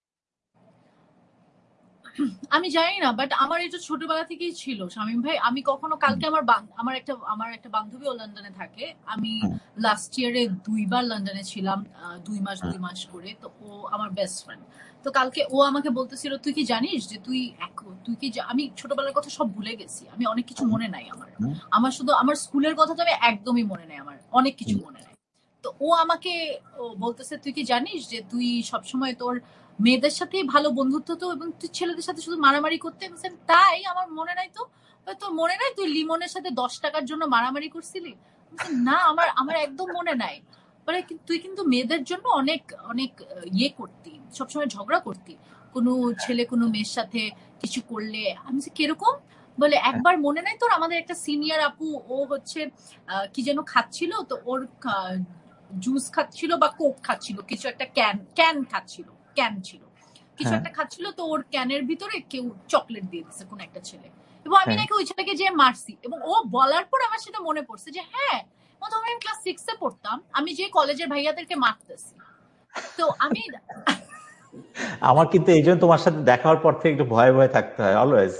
আমি জানি না, বাট আমার এটা ছোটবেলা থেকেই ছিল শামীম ভাই। আমি কখনো কালকে আমার আমার একটা আমার একটা বান্ধবী ও লন্ডনে থাকে, আমি লাস্ট ইয়ারে দুইবার লন্ডনে ছিলাম, দুই মাস দুই মাস করে, তো ও আমার বেস্ট ফ্রেন্ড। তো কালকে ও আমাকে বলতেছিল তুই কি জানিস যে তুই তুই কি, আমি ছোটবেলার কথা সব ভুলে গেছি, আমি অনেক কিছু মনে নাই আমার, আমার শুধু আমার স্কুলের কথা তো আমি একদমই মনে নাই, আমার অনেক কিছু মনে নাই। তো ও আমাকে বলতেছে তুই কি জানিস যে তুই সবসময় তোর মেয়েদের সাথে ভালো বন্ধুত্ব তো, এবং তুই ছেলেদের সাথে শুধু মারামারি করতে। তাই আমার মনে নাই তো। তোর মনে নাই তুই লিমনের সাথে দশ টাকার জন্য মারামারি করছিলি? না আমার আমার একদম মনে নাই। মানে তুই কিন্তু মেয়েদের জন্য অনেক অনেক ইয়ে করতি, সবসময় ঝগড়া করতি, কোনো ছেলে কোনো মেয়ের সাথে কিছু করলে। আমি কিরকম বলে একবার মনে নাই তোর, আমাদের একটা সিনিয়র আপু ও হচ্ছে কি যেন খাচ্ছিল, তো ওর জুস খাচ্ছিল বা কোক খাচ্ছিল, কিছু একটা ক্যান ক্যান খাচ্ছিল ক্যান ছিল কিছু একটা খাচ্ছিল, তো ওর ক্যানের ভিতরে কেউ চকলেট দিয়ে দিচ্ছে কোন একটা ছেলে, এবং আমি নাকি ওই ছেলেকে যে মারছি। এবং ও বলার পর আমার সেটা মনে পড়ছে যে হ্যাঁ তখন আমি ক্লাস সিক্স এ পড়তাম, আমি যে কলেজের ভাইয়াদেরকে মারতেছি। তো আমি আমার কিন্তু এই জন্য তোমার সাথে দেখা হওয়ার পর থেকে একটু ভয়ে ভয়ে থাকতে হয় অলওয়েজ।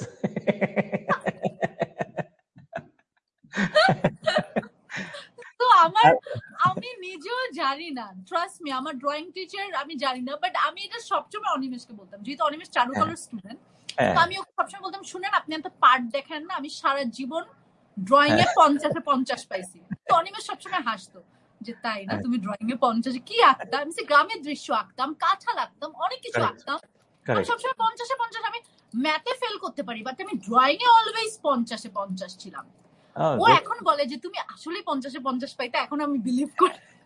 তো আমার আমি নিজেও জানি না, ট্রাস্ট মি, আমার ড্রয়িং টিচার আমি জানি না, বাট আমি এটা সবসময় অনিমেষকে বলতাম, যেহেতু অনিমেষ চারুকলার স্টুডেন্ট, তো আমি ওকে সবসময় বলতাম শুনেন আপনি এত পার্ট দেখেন না, আমি সারা জীবন ড্রয়িং এ পঞ্চাশে পঞ্চাশ পাইছি। তো অনিমেষ সবসময় হাসতো যে তাই না, তুমি ড্রয়িং এ পঞ্চাশে কি আঁকতাম? আমি গ্রামের দৃশ্য আঁকতাম, কাঁঠাল আঁকতাম, অনেক কিছু আঁকতাম, আমি সবসময় পঞ্চাশে পঞ্চাশ। আমি ম্যাথে ফেল করতে পারি, বাট আমি ড্রয়িং এ অলওয়েজ পঞ্চাশে পঞ্চাশ ছিলাম। ও এখন বলে যে তুমি আসলে পঞ্চাশে পঞ্চাশ পাইতে, এখন আমি বিলিভ করি।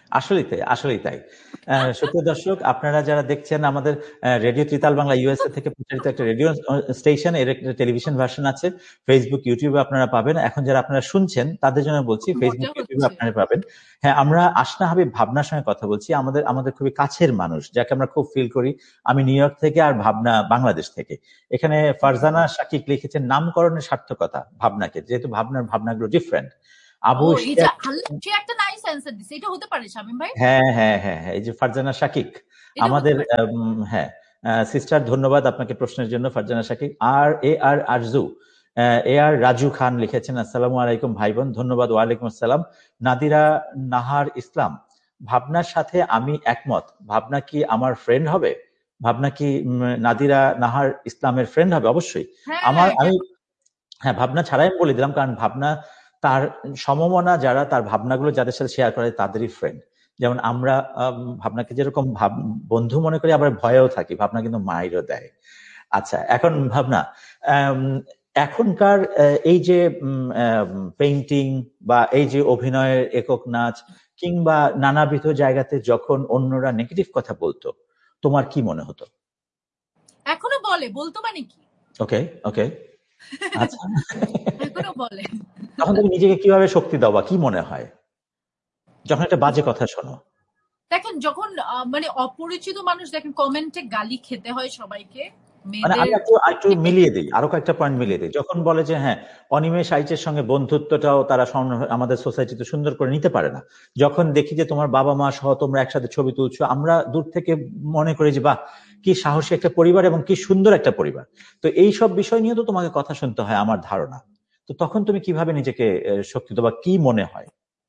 আসলেই তাই, আসলেই তাই। আহ, সুপ্রিয় দর্শক, আপনারা যারা দেখছেন আমাদের রেডিও ত্রিতাল বাংলা ইউএসএ থেকে প্রচারিত একটা রেডিও স্টেশন, এর একটা টেলিভিশন ভার্সন আছে, ফেসবুক ইউটিউবে আপনারা পাবেন। এখন যারা আপনারা শুনছেন তাদের জন্য বলছি, ফেসবুক মজা ইউটিউবে হচ্ছে। আপনারা পাবেন। হ্যাঁ, আমরা আসনা হাবিব ভাবনার সঙ্গে কথা বলছি, আমাদের আমাদের খুবই কাছের মানুষ, যাকে আমরা খুব ফিল করি। আমি নিউ ইয়র্ক থেকে, আর ভাবনা বাংলাদেশ থেকে। এখানে ফারজানা শাকিক লিখেছেন নামকরণের সার্থকতা ভাবনাকে, যেহেতু ভাবনার ভাবনাগুলো ডিফারেন্ট। আবু ও এটা ইশতিয়াক, আল্লাহ, সে একটা নাইস অ্যান্সার দিছে। এটা হতে পারে শামীম ভাই, হ্যাঁ হ্যাঁ হ্যাঁ হ্যাঁ, এই যে ফারজানা শাকিক এটা হতে আমাদের, পারে। উম, হ্যাঁ সিস্টার, ধন্যবাদ আপনাকে প্রশ্নের জন্য ফারজানা শাকিক। আর এ আর আরজু, আহ, এ আর রাজু খান লিখেছেন আসসালামু আলাইকুম ভাই বোন, ধন্যবাদ। ওয়ালাইকুম আসসালাম। নাদিরা নাহার ইসলাম, ভাবনার সাথে আমি একমত। ভাবনা কি আমার ফ্রেন্ড হবে? ভাবনা কি উম, নাদিরা নাহার ইসলামের ফ্রেন্ড হবে? অবশ্যই। হ্যাঁ আমার হ্যাঁ, আমি কেন? হ্যাঁ, ভাবনা ছাড়াই আমি বলে দিলাম, কারণ ভাবনা তার সমমনা যারা তার ভাবনাগুলো যাদের সাথে শেয়ার করে তাদেরই ফ্রেন্ড। যেমন আমরা আম, ভাবনাকে যেরকম ভাব বন্ধু মনে করি, আবার ভয়েও থাকি, ভাবনা কিন্তু মাইরও দেয়। আচ্ছা, এখন ভাবনা, আম, এখনকার আহ, এই যে পেইন্টিং বা এই যে অভিনয়ের একক নাচ কিংবা নানাবিধ জায়গাতে যখন অন্যরা নেগেটিভ কথা বলতো, তোমার কি মনে হতো? এখনো বলে, বলতো মানে কি? ওকে, ওকে, আচ্ছা। এখনো বলে। তখন তুমি নিজেকে কিভাবে শক্তি দাও, বা কি মনে হয় যখন একটা বাজে কথা শোনো? দেখেন, যখন আহ, মানে অপরিচিত মানুষ, দেখেন কমেন্টে গালি খেতে হয় সবাইকে, মানে মেয়েদের। আমি একটু একটু মিলিয়ে দিই, আরো কয়েকটা পয়েন্ট মিলিয়ে দিই। যখন বলে যে হ্যাঁ, অনিমেষ আইচের সঙ্গে বন্ধুত্বটাও তারা সম- আমাদের সোসাইটিতে সুন্দর করে নিতে পারে না। যখন দেখি যে তোমার বাবা মা সহ তোমরা একসাথে ছবি তুলছো, আমরা দূর থেকে মনে করি যে বাহ, কি সাহসী একটা পরিবার এবং কি সুন্দর একটা পরিবার। তো এই সব বিষয় নিয়ে তো তোমাকে কথা শুনতে হয় আমার ধারণা। তো তখন তুমি কিভাবে নিজেকে আহ, শক্তি দাও, বা কি মনে হয়?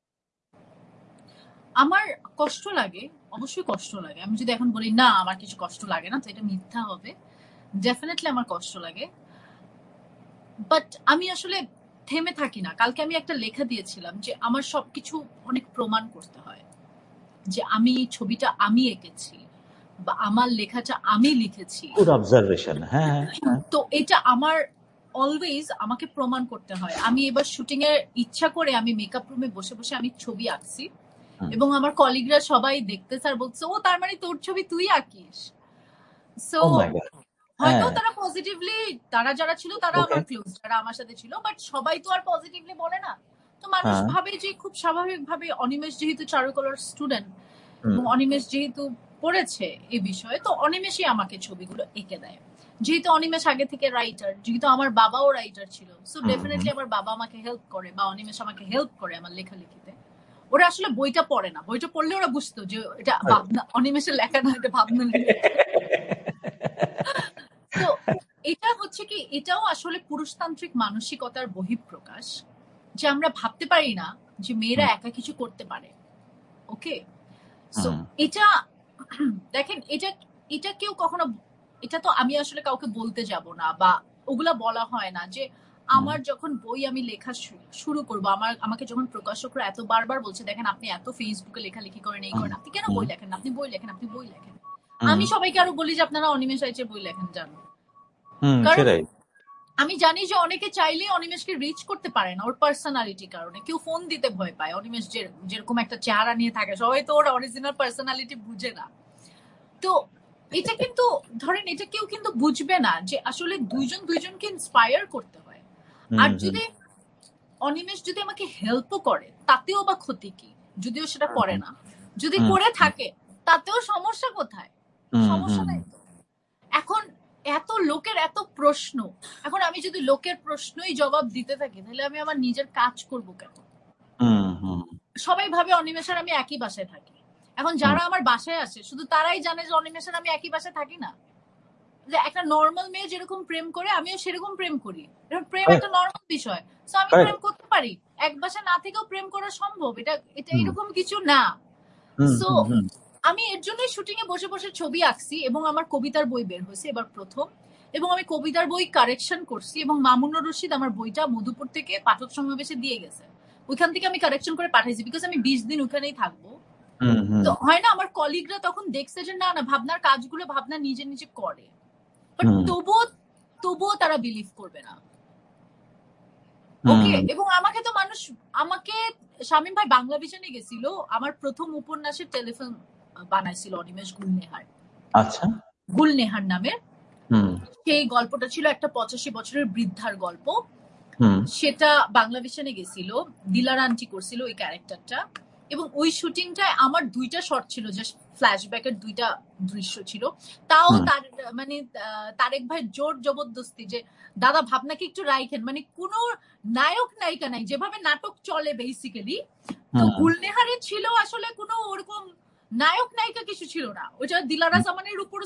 আমার কষ্ট লাগে, অবশ্যই কষ্ট লাগে। আমি যদি এখন বলি না আমার কিছু কষ্ট লাগে না, তো এটা মিথ্যা হবে। ডেফিনেটলি আমার কষ্ট লাগে, বাট আমি আসলে থেমে থাকি না। কালকে আমি একটা লেখা দিয়েছিলাম যে আমার সবকিছু অনেক প্রমাণ করতে হয়, যে আমি ছবিটা আমি এঁকেছি বা আমার লেখাটা আমি লিখেছি। গুড অবজারভেশন, হ্যাঁ হ্যাঁ। তো এটা আমার অলওয়েজ আমাকে প্রমাণ করতে হয়। আমি এবার শুটিং এর ইচ্ছা করে আমি মেকআপ রুমে বসে বসে আমি ছবি আঁকছি, হুম। এবং আমার কলিগরা সবাই দেখতে, স্যার বলছে ও তার মানে তোর ছবি তুই আঁকিস। সো ও মাই গড। হয়তো হ্যাঁ। তারা পজিটিভলি, তারা যারা ছিল তারা ওকে। আমার ক্লোজ, যারা আমার সাথে ছিল, বাট সবাই তো আর পজিটিভলি বলে না। তো মানুষ হ্যাঁ। ভাবে যে খুব স্বাভাবিকভাবে অনিমেষ যেহেতু চারুকলার স্টুডেন্ট হুম এবং অনিমেষ যেহেতু পড়েছে এই বিষয়ে, তো অনিমেষই আমাকে ছবিগুলো এঁকে দেয়। যেহেতু অনিমেষ আগে থেকে রাইটার, যেহেতু আমার বাবাও রাইটার ছিল, সো হুম হুম। ডেফিনেটলি আমার বাবা আমাকে হেল্প করে বা অনিমেষ আমাকে হেল্প করে আমার লেখালেখিতে। ওরা আসলে বইটা পড়ে না, বইটা পড়লে ওরা বুঝতো যে এটা ভাবনা, অনিমেষের লেখা না, এটা ভাবনা লেখা। তো এটা হচ্ছে কি, এটাও আসলে পুরুষতান্ত্রিক মানসিকতার বহিঃপ্রকাশ, যে আমরা ভাবতে পারি না যে মেয়েরা হুম একা কিছু করতে পারে। ওকে, সো হুম এটা দেখেন, এটা এটা কেউ কখনো, এটা তো আমি আসলে কাউকে বলতে যাব না, বা ওগুলা বলা হয় না যে হুম আমার যখন বই আমি লেখা শু- শুরু করব, আমার আমাকে যখন প্রকাশকরা এত বারবার বলছে দেখেন আপনি এত ফেসবুকে লেখালেখি করেন, এই হুম করেন, আপনি কেন হুম বই লেখেন না? আপনি বই লেখেন, আপনি বই লেখেন। হুম আমি সবাইকে আরো বলি যে আপনারা অনিমেষ আইচের বই লেখেন জানো, হুম, কারণ সেটাই। আমি জানি যে অনেকে চাইলেই অনিমেষকে রিচ করতে পারে না ওর পার্সোনালিটির কারণে। কেউ ফোন দিতে ভয় পায়, অনিমেষ যে- যেরকম একটা চেহারা নিয়ে থাকে, সবাই তো ওর অরিজিনাল পার্সোনালিটি বুঝে না। তো এটা কিন্তু, ধরেন এটা কেউ কিন্তু বুঝবে না যে আসলে দুইজন দুইজনকে ইন্সপায়ার করতে হয়। হুম আর হুম যদি অনিমেষ যদি আমাকে হেল্পও করে তাতেও বা ক্ষতি কি? যদিও সেটা করে হুম না, যদি হুম করে থাকে তাতেও সমস্যা কোথায়? হুম সমস্যা হুম নাই তো। এখন এত লোকের এত প্রশ্ন, এখন আমি যদি লোকের প্রশ্নই জবাব দিতে থাকি তাহলে আমি আমার নিজের কাজ করব কেন? হুম হুম সবাই ভাবে অনিমেষের আমি একই বাসায় থাকি। এখন হুম যারা আমার বাসায় আসে শুধু তারাই জানে যে অনিমেষের আমি একই বাসায় থাকি না। যে একটা নর্মাল মেয়ে যেরকম প্রেম করে আমিও সেরকম প্রেম করি, প্রেম একটা কারেক্ট, নর্মাল বিষয়। তো আমি প্রেম কারেক্ট। করতে পারি, এক বাসায় না থেকেও প্রেম করা সম্ভব, এটা এটা হুম এরকম কিছু না। হুম সো হুম হুম আমি এর জন্যই শুটিং এ বসে বসে ছবি আঁকছি, এবং আমার কবিতার বই বের হয়েছে এবার প্রথম, এবং আমি কবিতার বই কারেকশন করছি, এবং মামুনুর রশিদ আমার বইটা মধুপুর থেকে পাঠক সমাবেশে দিয়ে গেছে, ওইখান থেকে আমি কারেকশন করে পাঠাইছি, বিকজ আমি বিশ দিন ওখানেই থাকবো। হুম হুম তো হয় না, আমার কলিগরা তখন দেখছে যে না না, ভাবনার কাজগুলো ভাবনা নিজে নিজে করে, বাট হুম। তবুও তবুও তারা বিলিভ করবে না। ওকে, এবং আমাকে তো মানুষ আমাকে শামীম ভাই বাংলা ভিশনে গেছিল, আমার প্রথম উপন্যাসের টেলিফিল্ম বানাইছিল অনিমেষ গুলনেহার। আচ্ছা, গুলনেহার নামের সেই গল্পটা ছিল একটা পঁচাশি বছরের বৃদ্ধার গল্প। সেটা বাংলা ভিশনে গেছিল, দিলার আন্টি করছিল ওই ক্যারেক্টারটা, এবং ওই শুটিংটায় আমার দুইটা শট ছিল, জাস্ট ফ্ল্যাশব্যাকের দুইটা দৃশ্য ছিল। তাও তার মানে তারেক ভাই জোর জবরদস্তি যে দাদা ভাবনাকে একটু রাইখেন, মানে কোনো নায়ক নায়িকা নাই, যেভাবে নাটক চলে বেসিক্যালি। তো গুলনেহারে ছিল আসলে কোনো ওরকম নায়ক নায়িকা কিছু ছিল না, ওইটা দিলারা জামানের উপর